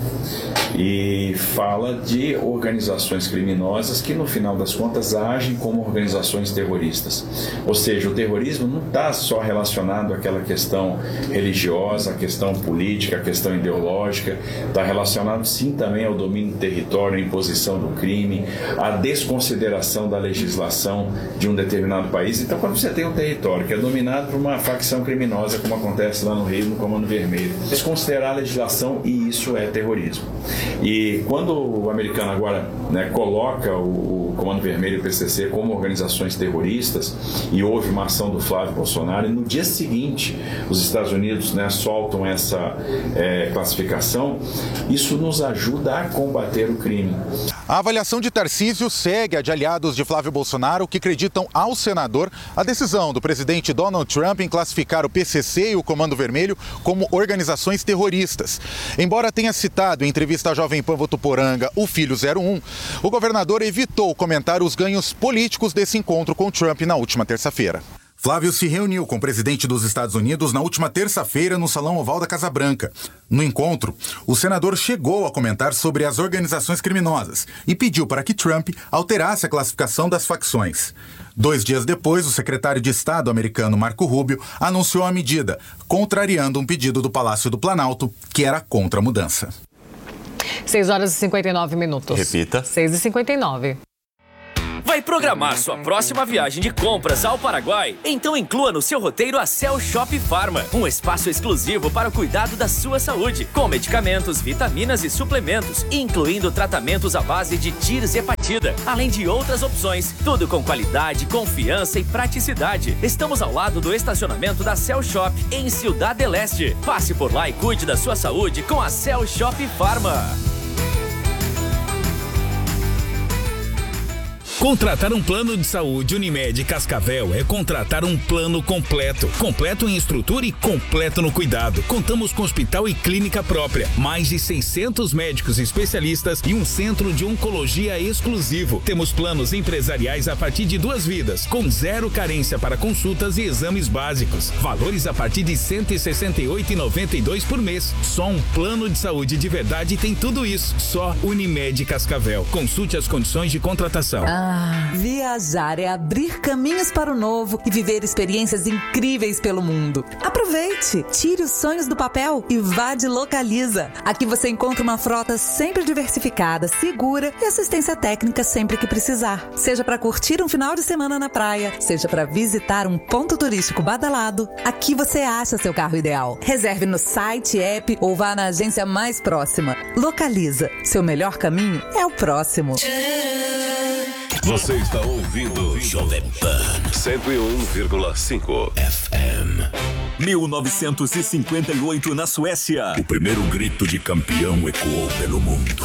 e fala de organizações criminosas que, no final das contas, agem como organizações terroristas. Ou seja, o terrorismo não está só relacionado àquela questão religiosa, à questão política, à questão ideológica, está relacionado sim também ao domínio do território, a imposição do crime, a desconsideração da legislação de um determinado país. Então, quando você tem um território que é dominado por uma facção criminosa, como acontece lá no Rio, no Comando Vermelho, desconsiderar a legislação, e isso é terrorismo. E quando o americano agora, né, coloca o, o Comando Vermelho e o P C C como organizações terroristas, e houve uma ação do Flávio Bolsonaro, e no dia seguinte os Estados Unidos, né, soltam essa é, classificação, isso nos ajuda a combater o crime. A avaliação de Tarcísio segue a de aliados de Flávio Bolsonaro, que acreditam ao senador a decisão do presidente Donald Trump em classificar o P C C e o Comando Vermelho como organizações terroristas. Embora tenha citado em entrevista à Jovem Pan Votuporanga o Filho zero um, o governador evitou comentar os ganhos políticos desse encontro com Trump na última terça-feira. Flávio se reuniu com o presidente dos Estados Unidos na última terça-feira no Salão Oval da Casa Branca. No encontro, o senador chegou a comentar sobre as organizações criminosas e pediu para que Trump alterasse a classificação das facções. Dois dias depois, o secretário de Estado americano Marco Rubio anunciou a medida, contrariando um pedido do Palácio do Planalto, que era contra a mudança. seis horas e cinquenta e nove minutos. Repita. seis e cinquenta e nove. Vai programar sua próxima viagem de compras ao Paraguai? Então inclua no seu roteiro a Cell Shop Pharma, um espaço exclusivo para o cuidado da sua saúde, com medicamentos, vitaminas e suplementos, incluindo tratamentos à base de tirzepatida, além de outras opções, tudo com qualidade, confiança e praticidade. Estamos ao lado do estacionamento da Cell Shop, em Ciudad del Este. Passe por lá e cuide da sua saúde com a Cell Shop Pharma. Contratar um plano de saúde Unimed Cascavel é contratar um plano completo. Completo em estrutura e completo no cuidado. Contamos com hospital e clínica própria, mais de seiscentos médicos especialistas e um centro de oncologia exclusivo. Temos planos empresariais a partir de duas vidas, com zero carência para consultas e exames básicos. Valores a partir de cento e sessenta e oito reais e noventa e dois centavos por mês. Só um plano de saúde de verdade tem tudo isso. Só Unimed Cascavel. Consulte as condições de contratação. Ah. Viajar é abrir caminhos para o novo e viver experiências incríveis pelo mundo. Aproveite, tire os sonhos do papel e vá de Localiza. Aqui você encontra uma frota sempre diversificada, segura e assistência técnica sempre que precisar. Seja para curtir um final de semana na praia, seja para visitar um ponto turístico badalado, aqui você acha seu carro ideal. Reserve no site, app ou vá na agência mais próxima. Localiza, seu melhor caminho é o próximo. Você está ouvindo Jovem Pan cento e um vírgula cinco F M. mil novecentos e cinquenta e oito na Suécia. O primeiro grito de campeão ecoou pelo mundo.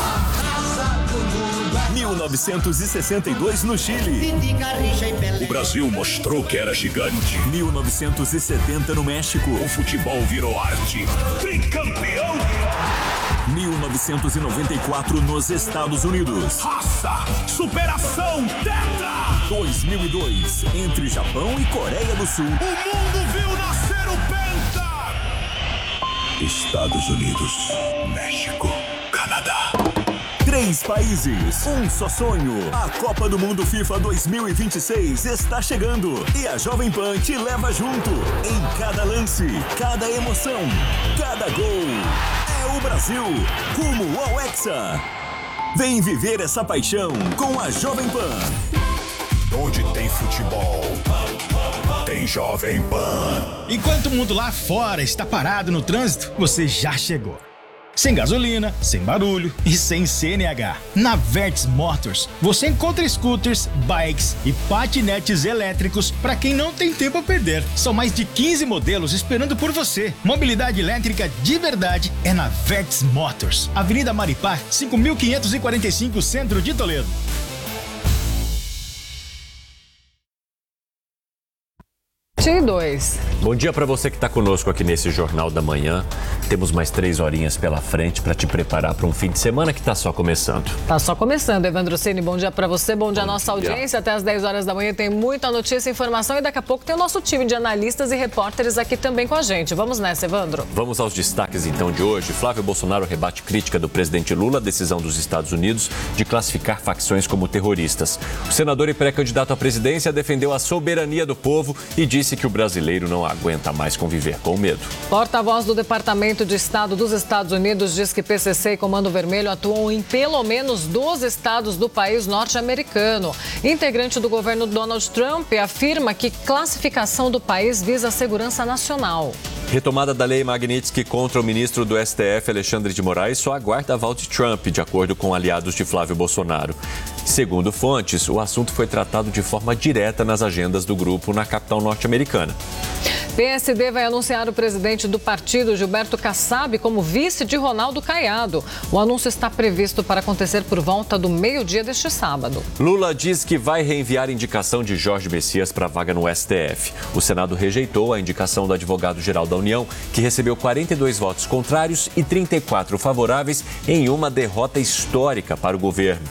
mil novecentos e sessenta e dois no Chile. O Brasil mostrou que era gigante. mil novecentos e setenta no México. O futebol virou arte. Tricampeão! mil novecentos e noventa e quatro nos Estados Unidos. Raça, superação, tetra! dois mil e dois, entre Japão e Coreia do Sul. O mundo viu nascer o Penta! Estados Unidos, México, Canadá. Três países, um só sonho. A Copa do Mundo FIFA dois mil e vinte e seis está chegando e a Jovem Pan te leva junto. Em cada lance, cada emoção, cada gol. É o Brasil, rumo ao Hexa. Vem viver essa paixão com a Jovem Pan. Onde tem futebol, tem Jovem Pan. Enquanto o mundo lá fora está parado no trânsito, você já chegou. Sem gasolina, sem barulho e sem C N H. Na Verts Motors, você encontra scooters, bikes e patinetes elétricos para quem não tem tempo a perder. São mais de quinze modelos esperando por você. Mobilidade elétrica de verdade é na Verts Motors. Avenida Maripá, cinco mil quinhentos e quarenta e cinco, Centro de Toledo. dois. Bom dia para você que está conosco aqui nesse Jornal da Manhã. Temos mais três horinhas pela frente para te preparar para um fim de semana que está só começando. Tá só começando, Evandro Ceni. Bom dia para você, bom dia à nossa audiência. Até às dez horas da manhã tem muita notícia e informação e daqui a pouco tem o nosso time de analistas e repórteres aqui também com a gente. Vamos nessa, Evandro. Vamos aos destaques então de hoje. Flávio Bolsonaro rebate crítica do presidente Lula à decisão dos Estados Unidos de classificar facções como terroristas. O senador e pré-candidato à presidência defendeu a soberania do povo e disse que o brasileiro não aguenta mais conviver com medo. Porta-voz do Departamento de Estado dos Estados Unidos diz que P C C e Comando Vermelho atuam em pelo menos doze estados do país norte-americano. Integrante do governo Donald Trump afirma que classificação do país visa a segurança nacional. Retomada da lei Magnitsky contra o ministro do S T F, Alexandre de Moraes, só aguarda aval de Trump, de acordo com aliados de Flávio Bolsonaro. Segundo fontes, o assunto foi tratado de forma direta nas agendas do grupo na capital norte-americana. P S D vai anunciar o presidente do partido, Gilberto Kassab, como vice de Ronaldo Caiado. O anúncio está previsto para acontecer por volta do meio-dia deste sábado. Lula diz que vai reenviar a indicação de Jorge Messias para a vaga no S T F. O Senado rejeitou a indicação do advogado-geral da União, que recebeu quarenta e dois votos contrários e trinta e quatro favoráveis em uma derrota histórica para o governo.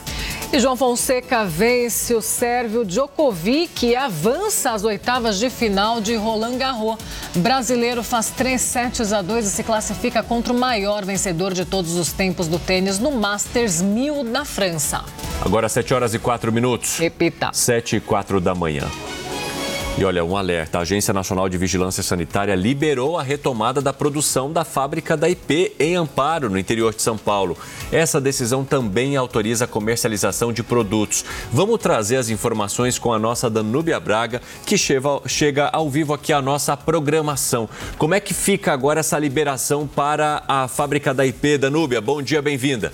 E João Fonseca vence o sérvio Djokovic e avança às oitavas de final de Roland Garros. Brasileiro faz três sets a dois e se classifica contra o maior vencedor de todos os tempos do tênis no Masters mil na França. Agora sete horas e quatro minutos. Repita. sete e quatro da manhã. E olha, um alerta. A Agência Nacional de Vigilância Sanitária liberou a retomada da produção da fábrica da I P em Amparo, no interior de São Paulo. Essa decisão também autoriza a comercialização de produtos. Vamos trazer as informações com a nossa Danúbia Braga, que chega ao vivo aqui à nossa programação. Como é que fica agora essa liberação para a fábrica da I P, Danúbia? Bom dia, bem-vinda.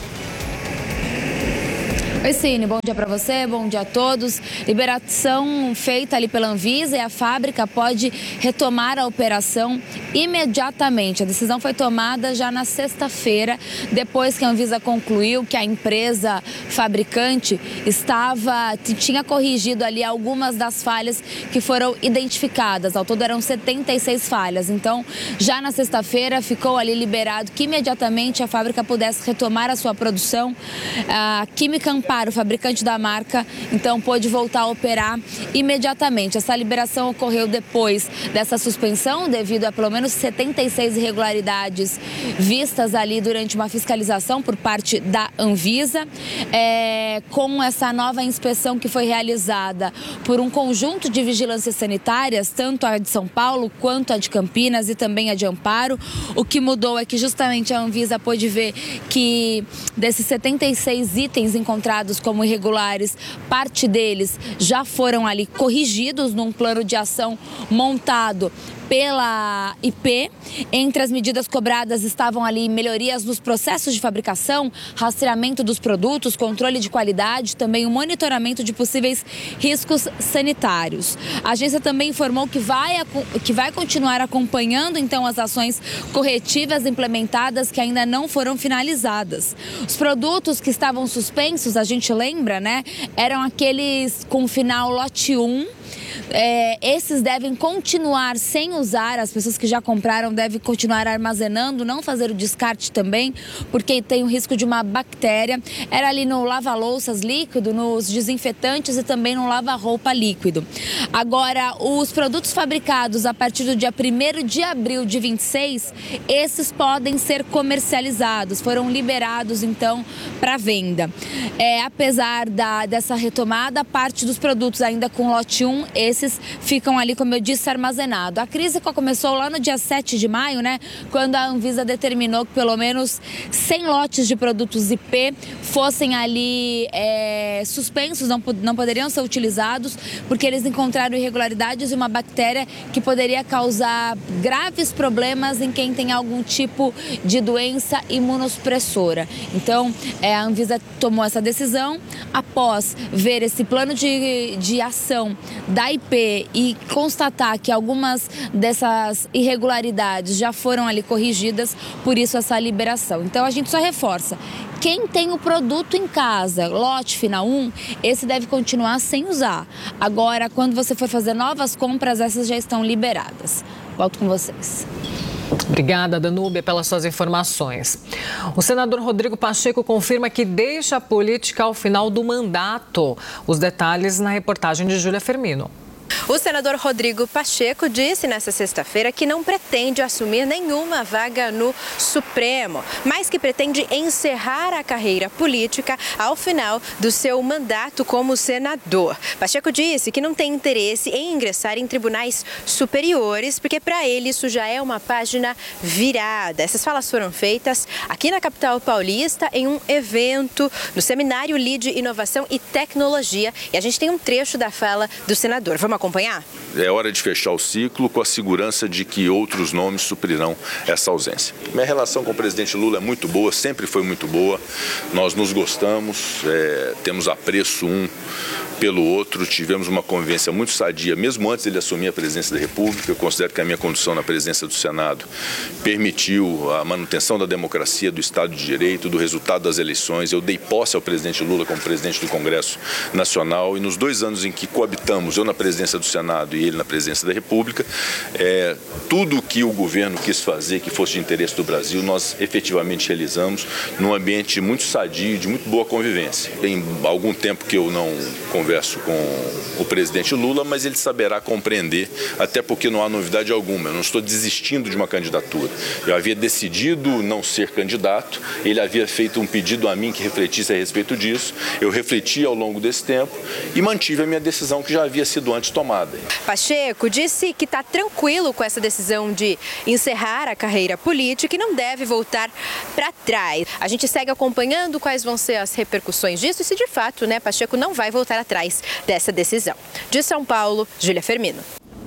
Oi, Cine, bom dia para você, bom dia a todos. Liberação feita ali pela Anvisa e a fábrica pode retomar a operação imediatamente. A decisão foi tomada já na sexta-feira, depois que a Anvisa concluiu que a empresa fabricante estava, tinha corrigido ali algumas das falhas que foram identificadas. Ao todo eram setenta e seis falhas. Então, já na sexta-feira ficou ali liberado que imediatamente a fábrica pudesse retomar a sua produção. A Química Amparo, o fabricante da marca, então pôde voltar a operar imediatamente. Essa liberação ocorreu depois dessa suspensão, devido a pelo menos setenta e seis irregularidades vistas ali durante uma fiscalização por parte da Anvisa. É, com essa nova inspeção que foi realizada por um conjunto de vigilâncias sanitárias, tanto a de São Paulo quanto a de Campinas e também a de Amparo, o que mudou é que justamente a Anvisa pôde ver que desses setenta e seis itens encontrados como irregulares, parte deles já foram ali corrigidos num plano de ação montado pela I P. Entre as medidas cobradas estavam ali melhorias nos processos de fabricação, rastreamento dos produtos, controle de qualidade, também o monitoramento de possíveis riscos sanitários. A agência também informou que vai, que vai continuar acompanhando então as ações corretivas implementadas que ainda não foram finalizadas. Os produtos que estavam suspensos, a gente lembra, né, eram aqueles com final lote um. É, esses devem continuar sem usar, as pessoas que já compraram devem continuar armazenando, não fazer o descarte também, porque tem o risco de uma bactéria. Era ali no lava-louças líquido, nos desinfetantes e também no lava-roupa líquido. Agora, os produtos fabricados a partir do dia primeiro de abril de vinte e seis, esses podem ser comercializados, foram liberados então para venda. É, apesar da, dessa retomada, parte dos produtos ainda com lote um, esses ficam ali, como eu disse, armazenados. A crise começou lá no dia sete de maio, né, quando a Anvisa determinou que pelo menos cem lotes de produtos I P fossem ali é, suspensos, não, não poderiam ser utilizados, porque eles encontraram irregularidades e uma bactéria que poderia causar graves problemas em quem tem algum tipo de doença imunossupressora. Então, é, a Anvisa tomou essa decisão após ver esse plano de, de ação da I P e constatar que algumas dessas irregularidades já foram ali corrigidas, por isso essa liberação. Então a gente só reforça, quem tem o produto em casa, lote final um, esse deve continuar sem usar. Agora, quando você for fazer novas compras, essas já estão liberadas. Volto com vocês. Obrigada, Danúbia, pelas suas informações. O senador Rodrigo Pacheco confirma que deixa a política ao final do mandato. Os detalhes na reportagem de Júlia Firmino. O senador Rodrigo Pacheco disse nesta sexta-feira que não pretende assumir nenhuma vaga no Supremo, mas que pretende encerrar a carreira política ao final do seu mandato como senador. Pacheco disse que não tem interesse em ingressar em tribunais superiores, porque para ele isso já é uma página virada. Essas falas foram feitas aqui na capital paulista em um evento no Seminário Lide Inovação e Tecnologia. E a gente tem um trecho da fala do senador. Vamos acompanhar? É hora de fechar o ciclo com a segurança de que outros nomes suprirão essa ausência. Minha relação com o presidente Lula é muito boa, sempre foi muito boa. Nós nos gostamos, é, temos apreço um pelo outro, tivemos uma convivência muito sadia, mesmo antes dele assumir a presidência da República. Eu considero que a minha condução na presidência do Senado permitiu a manutenção da democracia, do Estado de Direito, do resultado das eleições. Eu dei posse ao presidente Lula como presidente do Congresso Nacional e nos dois anos em que coabitamos, eu na presidência do Senado e ele na presidência da República, é, tudo que o governo quis fazer que fosse de interesse do Brasil, nós efetivamente realizamos num ambiente muito sadio, de muito boa convivência. Tem algum tempo que eu não converso com o presidente Lula, mas ele saberá compreender, até porque não há novidade alguma. Eu não estou desistindo de uma candidatura. Eu havia decidido não ser candidato, ele havia feito um pedido a mim que refletisse a respeito disso, eu refleti ao longo desse tempo e mantive a minha decisão que já havia sido antes tomada. Pacheco disse que está tranquilo com essa decisão de encerrar a carreira política e não deve voltar para trás. A gente segue acompanhando quais vão ser as repercussões disso e se de fato, né, Pacheco não vai voltar atrás dessa decisão. De São Paulo, Júlia Firmino.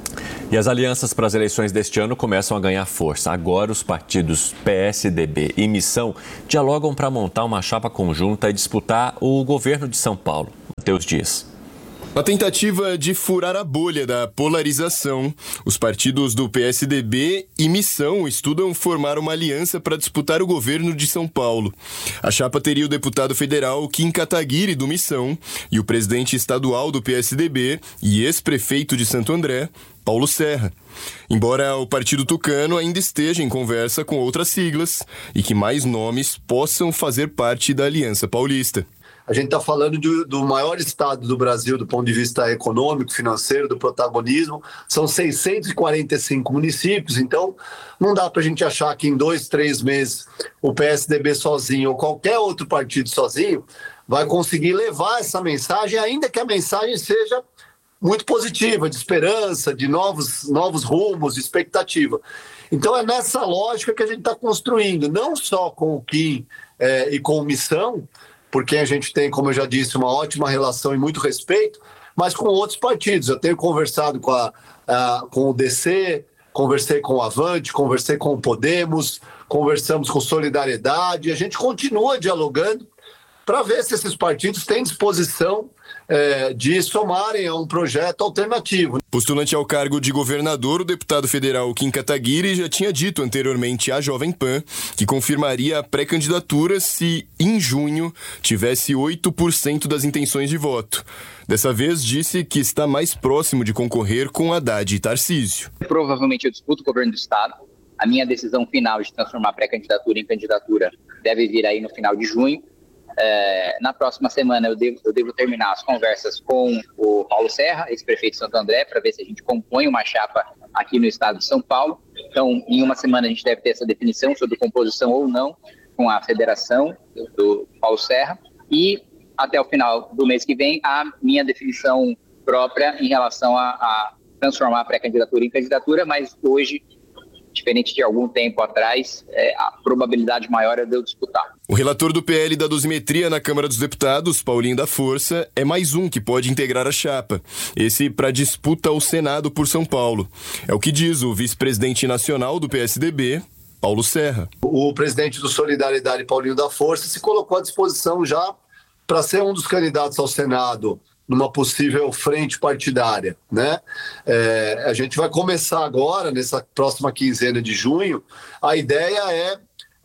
E as alianças para as eleições deste ano começam a ganhar força. Agora os partidos P S D B e Missão dialogam para montar uma chapa conjunta e disputar o governo de São Paulo. Matheus Dias. Na tentativa de furar a bolha da polarização, os partidos do P S D B e Missão estudam formar uma aliança para disputar o governo de São Paulo. A chapa teria o deputado federal Kim Kataguiri, do Missão, e o presidente estadual do P S D B e ex-prefeito de Santo André, Paulo Serra. Embora o Partido Tucano ainda esteja em conversa com outras siglas e que mais nomes possam fazer parte da Aliança Paulista. A gente está falando de, do maior estado do Brasil do ponto de vista econômico, financeiro, do protagonismo. São seiscentos e quarenta e cinco municípios, então não dá para a gente achar que em dois, três meses o P S D B sozinho ou qualquer outro partido sozinho vai conseguir levar essa mensagem, ainda que a mensagem seja muito positiva, de esperança, de novos, novos rumos, de expectativa. Então é nessa lógica que a gente está construindo, não só com o Kim é, e com o Missão, porque a gente tem, como eu já disse, uma ótima relação e muito respeito, mas com outros partidos. Eu tenho conversado com, a, a, com o D C, conversei com o Avante, conversei com o Podemos, conversamos com Solidariedade, e a gente continua dialogando para ver se esses partidos têm disposição é, de somarem a um projeto alternativo. Postulante ao cargo de governador, o deputado federal Kim Kataguiri já tinha dito anteriormente à Jovem Pan que confirmaria a pré-candidatura se, em junho, tivesse oito por cento das intenções de voto. Dessa vez, disse que está mais próximo de concorrer com Haddad e Tarcísio. Provavelmente eu disputo o governo do Estado. A minha decisão final de transformar a pré-candidatura em candidatura deve vir aí no final de junho. É, na próxima semana eu devo, eu devo terminar as conversas com o Paulo Serra, ex-prefeito de Santo André, para ver se a gente compõe uma chapa aqui no estado de São Paulo. Então, em uma semana a gente deve ter essa definição sobre composição ou não com a federação do Paulo Serra. E até o final do mês que vem, a minha definição própria em relação a, a transformar a pré-candidatura em candidatura, mas hoje, diferente de algum tempo atrás, é, a probabilidade maior é de eu disputar. O relator do P L da dosimetria na Câmara dos Deputados, Paulinho da Força, é mais um que pode integrar a chapa. Esse para disputa ao Senado por São Paulo. É o que diz o vice-presidente nacional do P S D B, Paulo Serra. O presidente do Solidariedade, Paulinho da Força, se colocou à disposição já para ser um dos candidatos ao Senado numa possível frente partidária, né? É, a gente vai começar agora, nessa próxima quinzena de junho, a ideia é,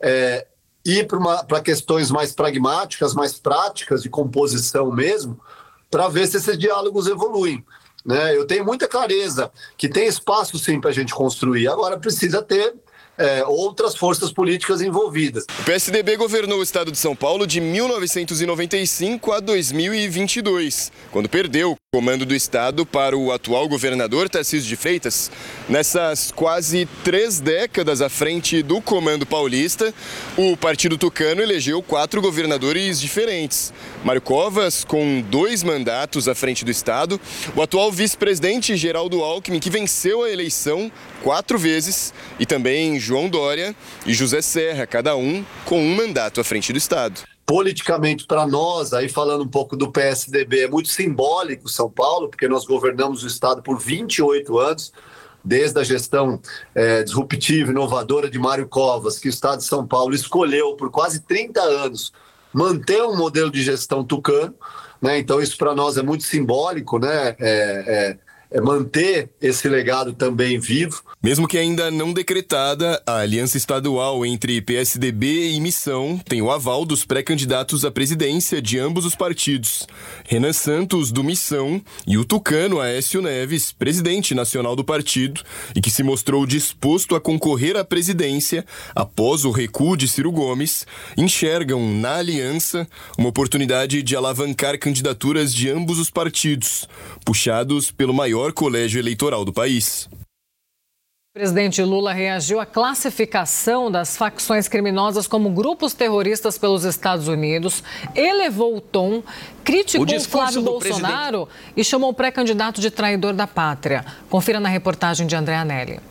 é ir para questões mais pragmáticas, mais práticas, de composição mesmo, para ver se esses diálogos evoluem, né? Eu tenho muita clareza que tem espaço sim para a gente construir, agora precisa ter É, outras forças políticas envolvidas. O P S D B governou o estado de São Paulo de mil novecentos e noventa e cinco a dois mil e vinte e dois, quando perdeu o comando do estado para o atual governador Tarcísio de Freitas. Nessas quase três décadas à frente do comando paulista, o Partido Tucano elegeu quatro governadores diferentes. Mário Covas, com dois mandatos à frente do estado, o atual vice-presidente Geraldo Alckmin, que venceu a eleição quatro vezes, e também João Dória e José Serra, cada um com um mandato à frente do estado. Politicamente, para nós, aí falando um pouco do P S D B, é muito simbólico São Paulo, porque nós governamos o estado por vinte e oito anos, desde a gestão é, disruptiva, inovadora de Mário Covas, que o estado de São Paulo escolheu por quase trinta anos manter um modelo de gestão tucano, né? Então isso para nós é muito simbólico, né? É, é, é manter esse legado também vivo. Mesmo que ainda não decretada, a aliança estadual entre P S D B e Missão tem o aval dos pré-candidatos à presidência de ambos os partidos. Renan Santos, do Missão, e o tucano Aécio Neves, presidente nacional do partido, e que se mostrou disposto a concorrer à presidência após o recuo de Ciro Gomes, enxergam na aliança uma oportunidade de alavancar candidaturas de ambos os partidos, puxados pelo maior colégio eleitoral do país. O presidente Lula reagiu à classificação das facções criminosas como grupos terroristas pelos Estados Unidos, elevou o tom, criticou o Flávio Bolsonaro presidente... e chamou o pré-candidato de traidor da pátria. Confira na reportagem de André Anelli.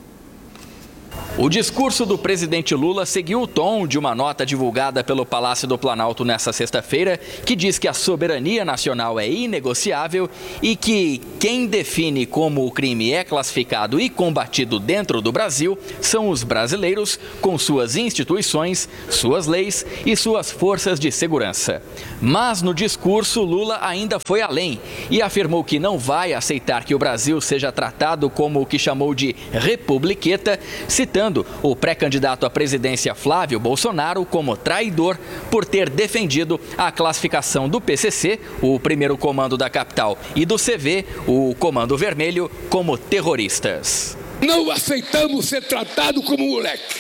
O discurso do presidente Lula seguiu o tom de uma nota divulgada pelo Palácio do Planalto nesta sexta-feira, que diz que a soberania nacional é inegociável e que quem define como o crime é classificado e combatido dentro do Brasil são os brasileiros, com suas instituições, suas leis e suas forças de segurança. Mas no discurso, Lula ainda foi além e afirmou que não vai aceitar que o Brasil seja tratado como o que chamou de republiqueta, citando o pré-candidato à presidência Flávio Bolsonaro como traidor por ter defendido a classificação do P C C, o primeiro comando da capital, e do C V, o Comando Vermelho, como terroristas. Não aceitamos ser tratado como moleque.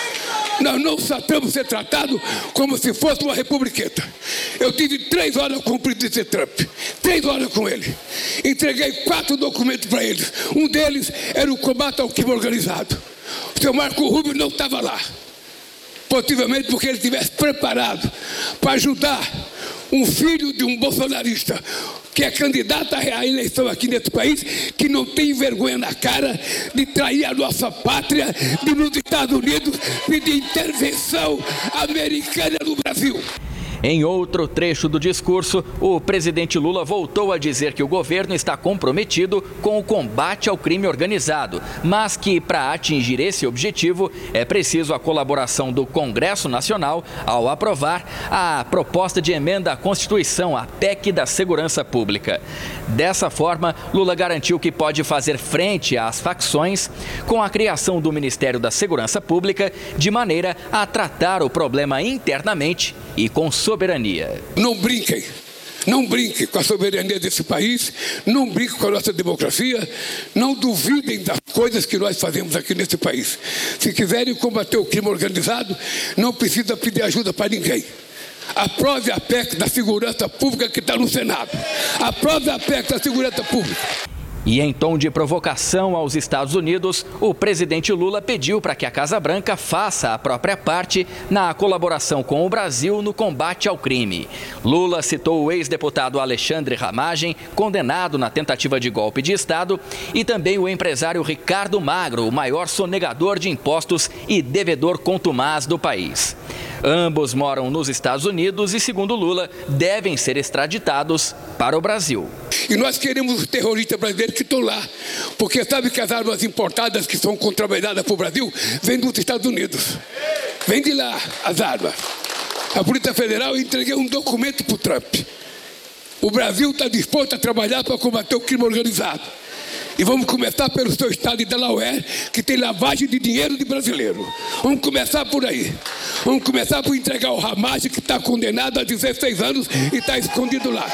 Nós não aceitamos ser tratado como se fosse uma republiqueta. Eu tive três horas com o presidente Trump, três horas com ele. Entreguei quatro documentos para eles. Um deles era o combate ao crime organizado. O senhor Marco Rubio não estava lá, possivelmente porque ele estivesse preparado para ajudar um filho de um bolsonarista que é candidato à eleição aqui nesse país, que não tem vergonha na cara de trair a nossa pátria, de nos Estados Unidos pedir intervenção americana no Brasil. Em outro trecho do discurso, o presidente Lula voltou a dizer que o governo está comprometido com o combate ao crime organizado, mas que, para atingir esse objetivo, é preciso a colaboração do Congresso Nacional ao aprovar a proposta de emenda à Constituição, a P E C da Segurança Pública. Dessa forma, Lula garantiu que pode fazer frente às facções com a criação do Ministério da Segurança Pública, de maneira a tratar o problema internamente e com soberania. Não brinquem, não brinquem com a soberania desse país, não brinquem com a nossa democracia, não duvidem das coisas que nós fazemos aqui nesse país. Se quiserem combater o crime organizado, não precisa pedir ajuda para ninguém. Aprove a P E C da Segurança Pública que está no Senado. Aprove a P E C da Segurança Pública. E em tom de provocação aos Estados Unidos, o presidente Lula pediu para que a Casa Branca faça a própria parte na colaboração com o Brasil no combate ao crime. Lula citou o ex-deputado Alexandre Ramagem, condenado na tentativa de golpe de Estado, e também o empresário Ricardo Magro, o maior sonegador de impostos e devedor contumaz do país. Ambos moram nos Estados Unidos e, segundo Lula, devem ser extraditados para o Brasil. E nós queremos os terroristas brasileiros que estão lá, porque sabe que as armas importadas que são contrabandeadas para o Brasil vêm dos Estados Unidos. Vem de lá as armas. A Polícia Federal, eu entreguei um documento para o Trump. O Brasil está disposto a trabalhar para combater o crime organizado. E vamos começar pelo seu estado de Delaware, que tem lavagem de dinheiro de brasileiro. Vamos começar por aí. Vamos começar por entregar o Ramagem, que está condenado a dezesseis anos e está escondido lá.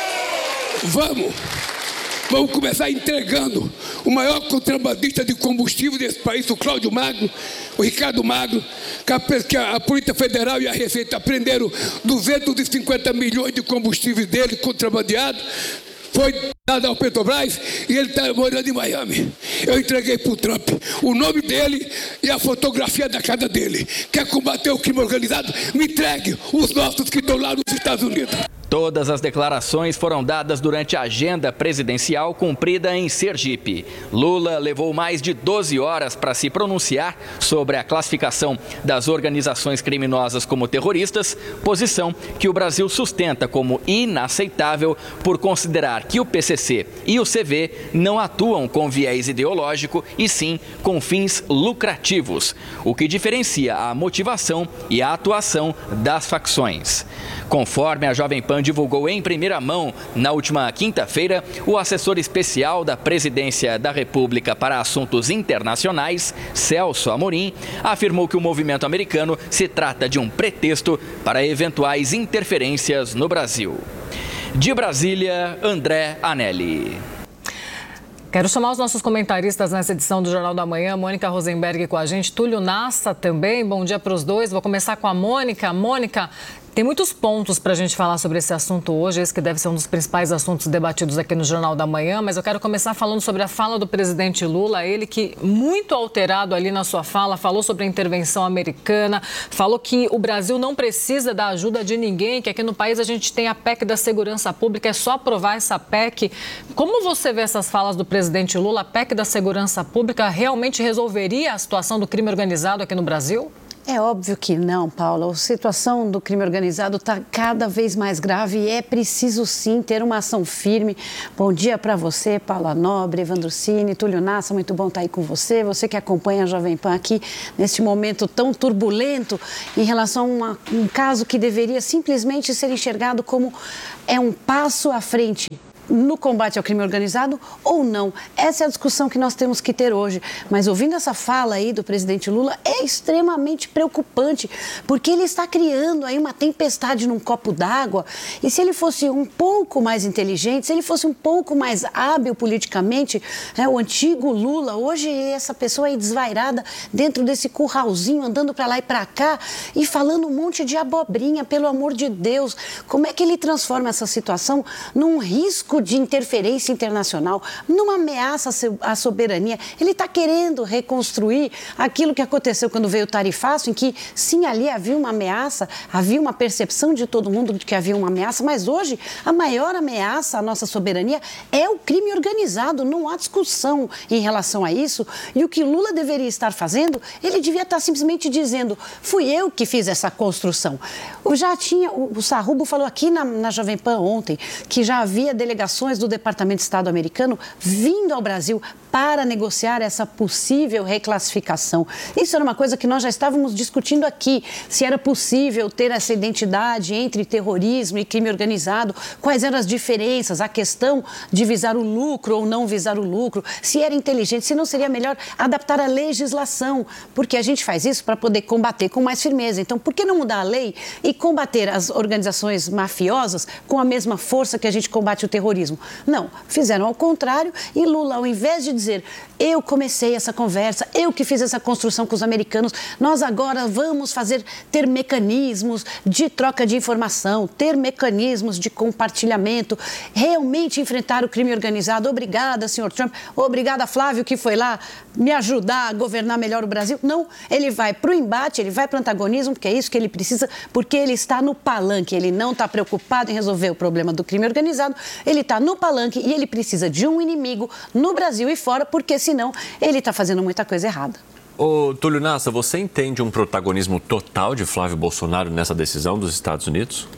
Vamos. Vamos começar entregando o maior contrabandista de combustível desse país, o Cláudio Magno, o Ricardo Magno, que a Polícia Federal e a Receita prenderam duzentos e cinquenta milhões de combustíveis dele contrabandeado. Foi dado ao Petrobras e ele está morando em Miami. Eu entreguei para o Trump o nome dele e a fotografia da casa dele. Quer combater o crime organizado? Me entregue os nossos que estão lá nos Estados Unidos. Todas as declarações foram dadas durante a agenda presidencial cumprida em Sergipe. Lula levou mais de doze horas para se pronunciar sobre a classificação das organizações criminosas como terroristas, posição que o Brasil sustenta como inaceitável por considerar que o P C C e o C V não atuam com viés ideológico e sim com fins lucrativos, o que diferencia a motivação e a atuação das facções. Conforme a Jovem Pan divulgou em primeira mão, na última quinta-feira, o assessor especial da Presidência da República para Assuntos Internacionais, Celso Amorim, afirmou que o movimento americano se trata de um pretexto para eventuais interferências no Brasil. De Brasília, André Anelli. Quero chamar os nossos comentaristas nessa edição do Jornal da Manhã. Mônica Rosenberg com a gente, Túlio Nassa também. Bom dia para os dois. Vou começar com a Mônica. Mônica, tem muitos pontos para a gente falar sobre esse assunto hoje, esse que deve ser um dos principais assuntos debatidos aqui no Jornal da Manhã, mas eu quero começar falando sobre a fala do presidente Lula, ele que, muito alterado ali na sua fala, falou sobre a intervenção americana, falou que o Brasil não precisa da ajuda de ninguém, que aqui no país a gente tem a P E C da Segurança Pública, é só aprovar essa P E C. Como você vê essas falas do presidente Lula? A P E C da Segurança Pública realmente resolveria a situação do crime organizado aqui no Brasil? É óbvio que não, Paula. A situação do crime organizado está cada vez mais grave e é preciso, sim, ter uma ação firme. Bom dia para você, Paula Nobre, Evandro Cini, Túlio Nassa, muito bom estar aí com você. Você que acompanha a Jovem Pan aqui neste momento tão turbulento em relação a uma, um caso que deveria simplesmente ser enxergado como é um passo à frente no combate ao crime organizado ou não. Essa é a discussão que nós temos que ter hoje. Mas ouvindo essa fala aí do presidente Lula, é extremamente preocupante, porque ele está criando aí uma tempestade num copo d'água. E se ele fosse um pouco mais inteligente, se ele fosse um pouco mais hábil politicamente, né, o antigo Lula, hoje essa pessoa aí desvairada dentro desse curralzinho, andando para lá e para cá e falando um monte de abobrinha, pelo amor de Deus. Como é que ele transforma essa situação num risco de interferência internacional, numa ameaça à soberania? Ele está querendo reconstruir aquilo que aconteceu quando veio o tarifaço, em que, sim, ali havia uma ameaça, havia uma percepção de todo mundo de que havia uma ameaça, mas hoje a maior ameaça à nossa soberania é o crime organizado, não há discussão em relação a isso. E o que Lula deveria estar fazendo, ele devia estar simplesmente dizendo: fui eu que fiz essa construção. Já tinha, o Sarrubo falou aqui na, na Jovem Pan ontem, que já havia delegações do Departamento de Estado americano vindo ao Brasil para negociar essa possível reclassificação. Isso era uma coisa que nós já estávamos discutindo aqui, se era possível ter essa identidade entre terrorismo e crime organizado, quais eram as diferenças, a questão de visar o lucro ou não visar o lucro, se era inteligente, se não seria melhor adaptar a legislação, porque a gente faz isso para poder combater com mais firmeza. Então, por que não mudar a lei e combater as organizações mafiosas com a mesma força que a gente combate o terrorismo? Não, fizeram ao contrário e Lula, ao invés de dizer: eu comecei essa conversa, eu que fiz essa construção com os americanos, nós agora vamos fazer, ter mecanismos de troca de informação, ter mecanismos de compartilhamento, realmente enfrentar o crime organizado. Obrigada, senhor Trump, obrigada, Flávio, que foi lá me ajudar a governar melhor o Brasil. Não, ele vai para o embate, ele vai para o antagonismo, porque é isso que ele precisa, porque ele está no palanque, ele não está preocupado em resolver o problema do crime organizado, ele está no palanque e ele precisa de um inimigo no Brasil e fora, porque senão ele está fazendo muita coisa errada. Ô, Túlio Nassa, você entende um protagonismo total de Flávio Bolsonaro nessa decisão dos Estados Unidos?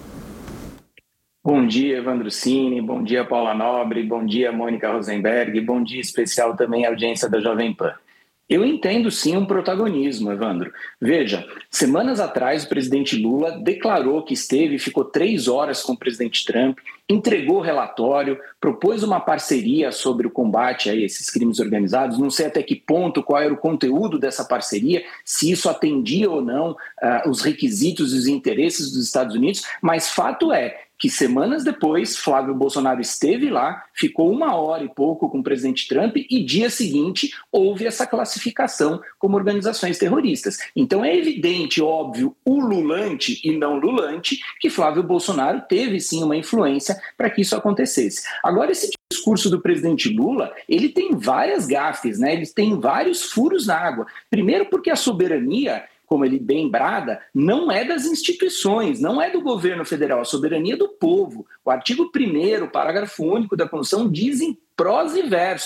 Bom dia, Evandro Cini, bom dia, Paula Nobre, bom dia, Mônica Rosenberg, bom dia especial também à audiência da Jovem Pan. Eu entendo sim um protagonismo, Evandro. Veja, semanas atrás o presidente Lula declarou que esteve e ficou três horas com o presidente Trump, entregou o relatório, propôs uma parceria sobre o combate a esses crimes organizados. Não sei até que ponto, qual era o conteúdo dessa parceria, se isso atendia ou não uh, os requisitos e os interesses dos Estados Unidos, mas fato é que semanas depois, Flávio Bolsonaro esteve lá, ficou uma hora e pouco com o presidente Trump e dia seguinte houve essa classificação como organizações terroristas. Então é evidente, óbvio, ululante e não lulante, que Flávio Bolsonaro teve sim uma influência para que isso acontecesse. Agora, esse discurso do presidente Lula, ele tem várias gafes, né? Ele tem vários furos na água. Primeiro porque a soberania, como ele bem brada, não é das instituições, não é do governo federal, a soberania é do povo. O artigo primeiro, parágrafo único da Constituição diz em prosa e verso: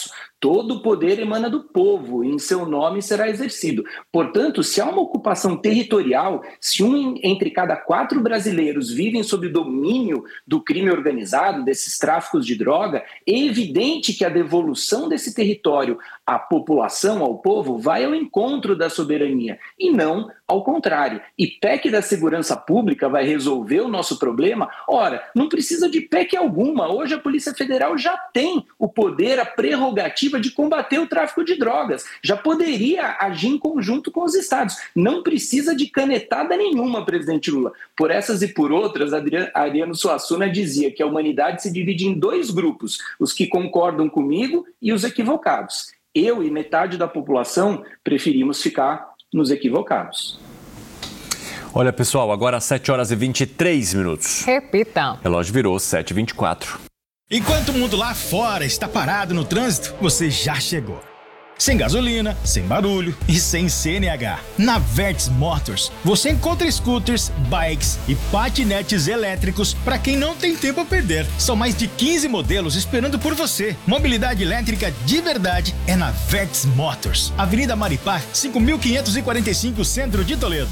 Todo o poder emana do povo e em seu nome será exercido. Portanto, se há uma ocupação territorial, se um entre cada quatro brasileiros vivem sob o domínio do crime organizado, desses tráficos de droga, é evidente que a devolução desse território à população, ao povo, vai ao encontro da soberania e não ao contrário. E P E C da segurança pública vai resolver o nosso problema? Ora, não precisa de P E C alguma. Hoje a Polícia Federal já tem o poder, a prerrogativa de combater o tráfico de drogas. Já poderia agir em conjunto com os estados. Não precisa de canetada nenhuma, presidente Lula. Por essas e por outras, Ariano Suassuna dizia que a humanidade se divide em dois grupos, os que concordam comigo e os equivocados. Eu e metade da população preferimos ficar nos equivocados. Olha, pessoal, agora às sete horas e vinte e três minutos. Repita. O relógio virou sete e vinte e quatro. Enquanto o mundo lá fora está parado no trânsito, você já chegou. Sem gasolina, sem barulho e sem C N H. Na Verts Motors, você encontra scooters, bikes e patinetes elétricos para quem não tem tempo a perder. São mais de quinze modelos esperando por você. Mobilidade elétrica de verdade é na Verts Motors. Avenida Maripá, cinco mil quinhentos e quarenta e cinco, Centro de Toledo.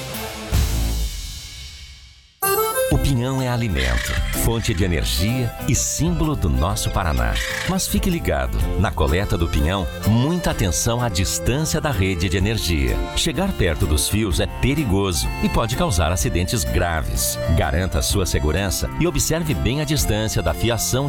O pinhão é alimento, fonte de energia e símbolo do nosso Paraná. Mas fique ligado, na coleta do pinhão, muita atenção à distância da rede de energia. Chegar perto dos fios é perigoso e pode causar acidentes graves. Garanta sua segurança e observe bem a distância da fiação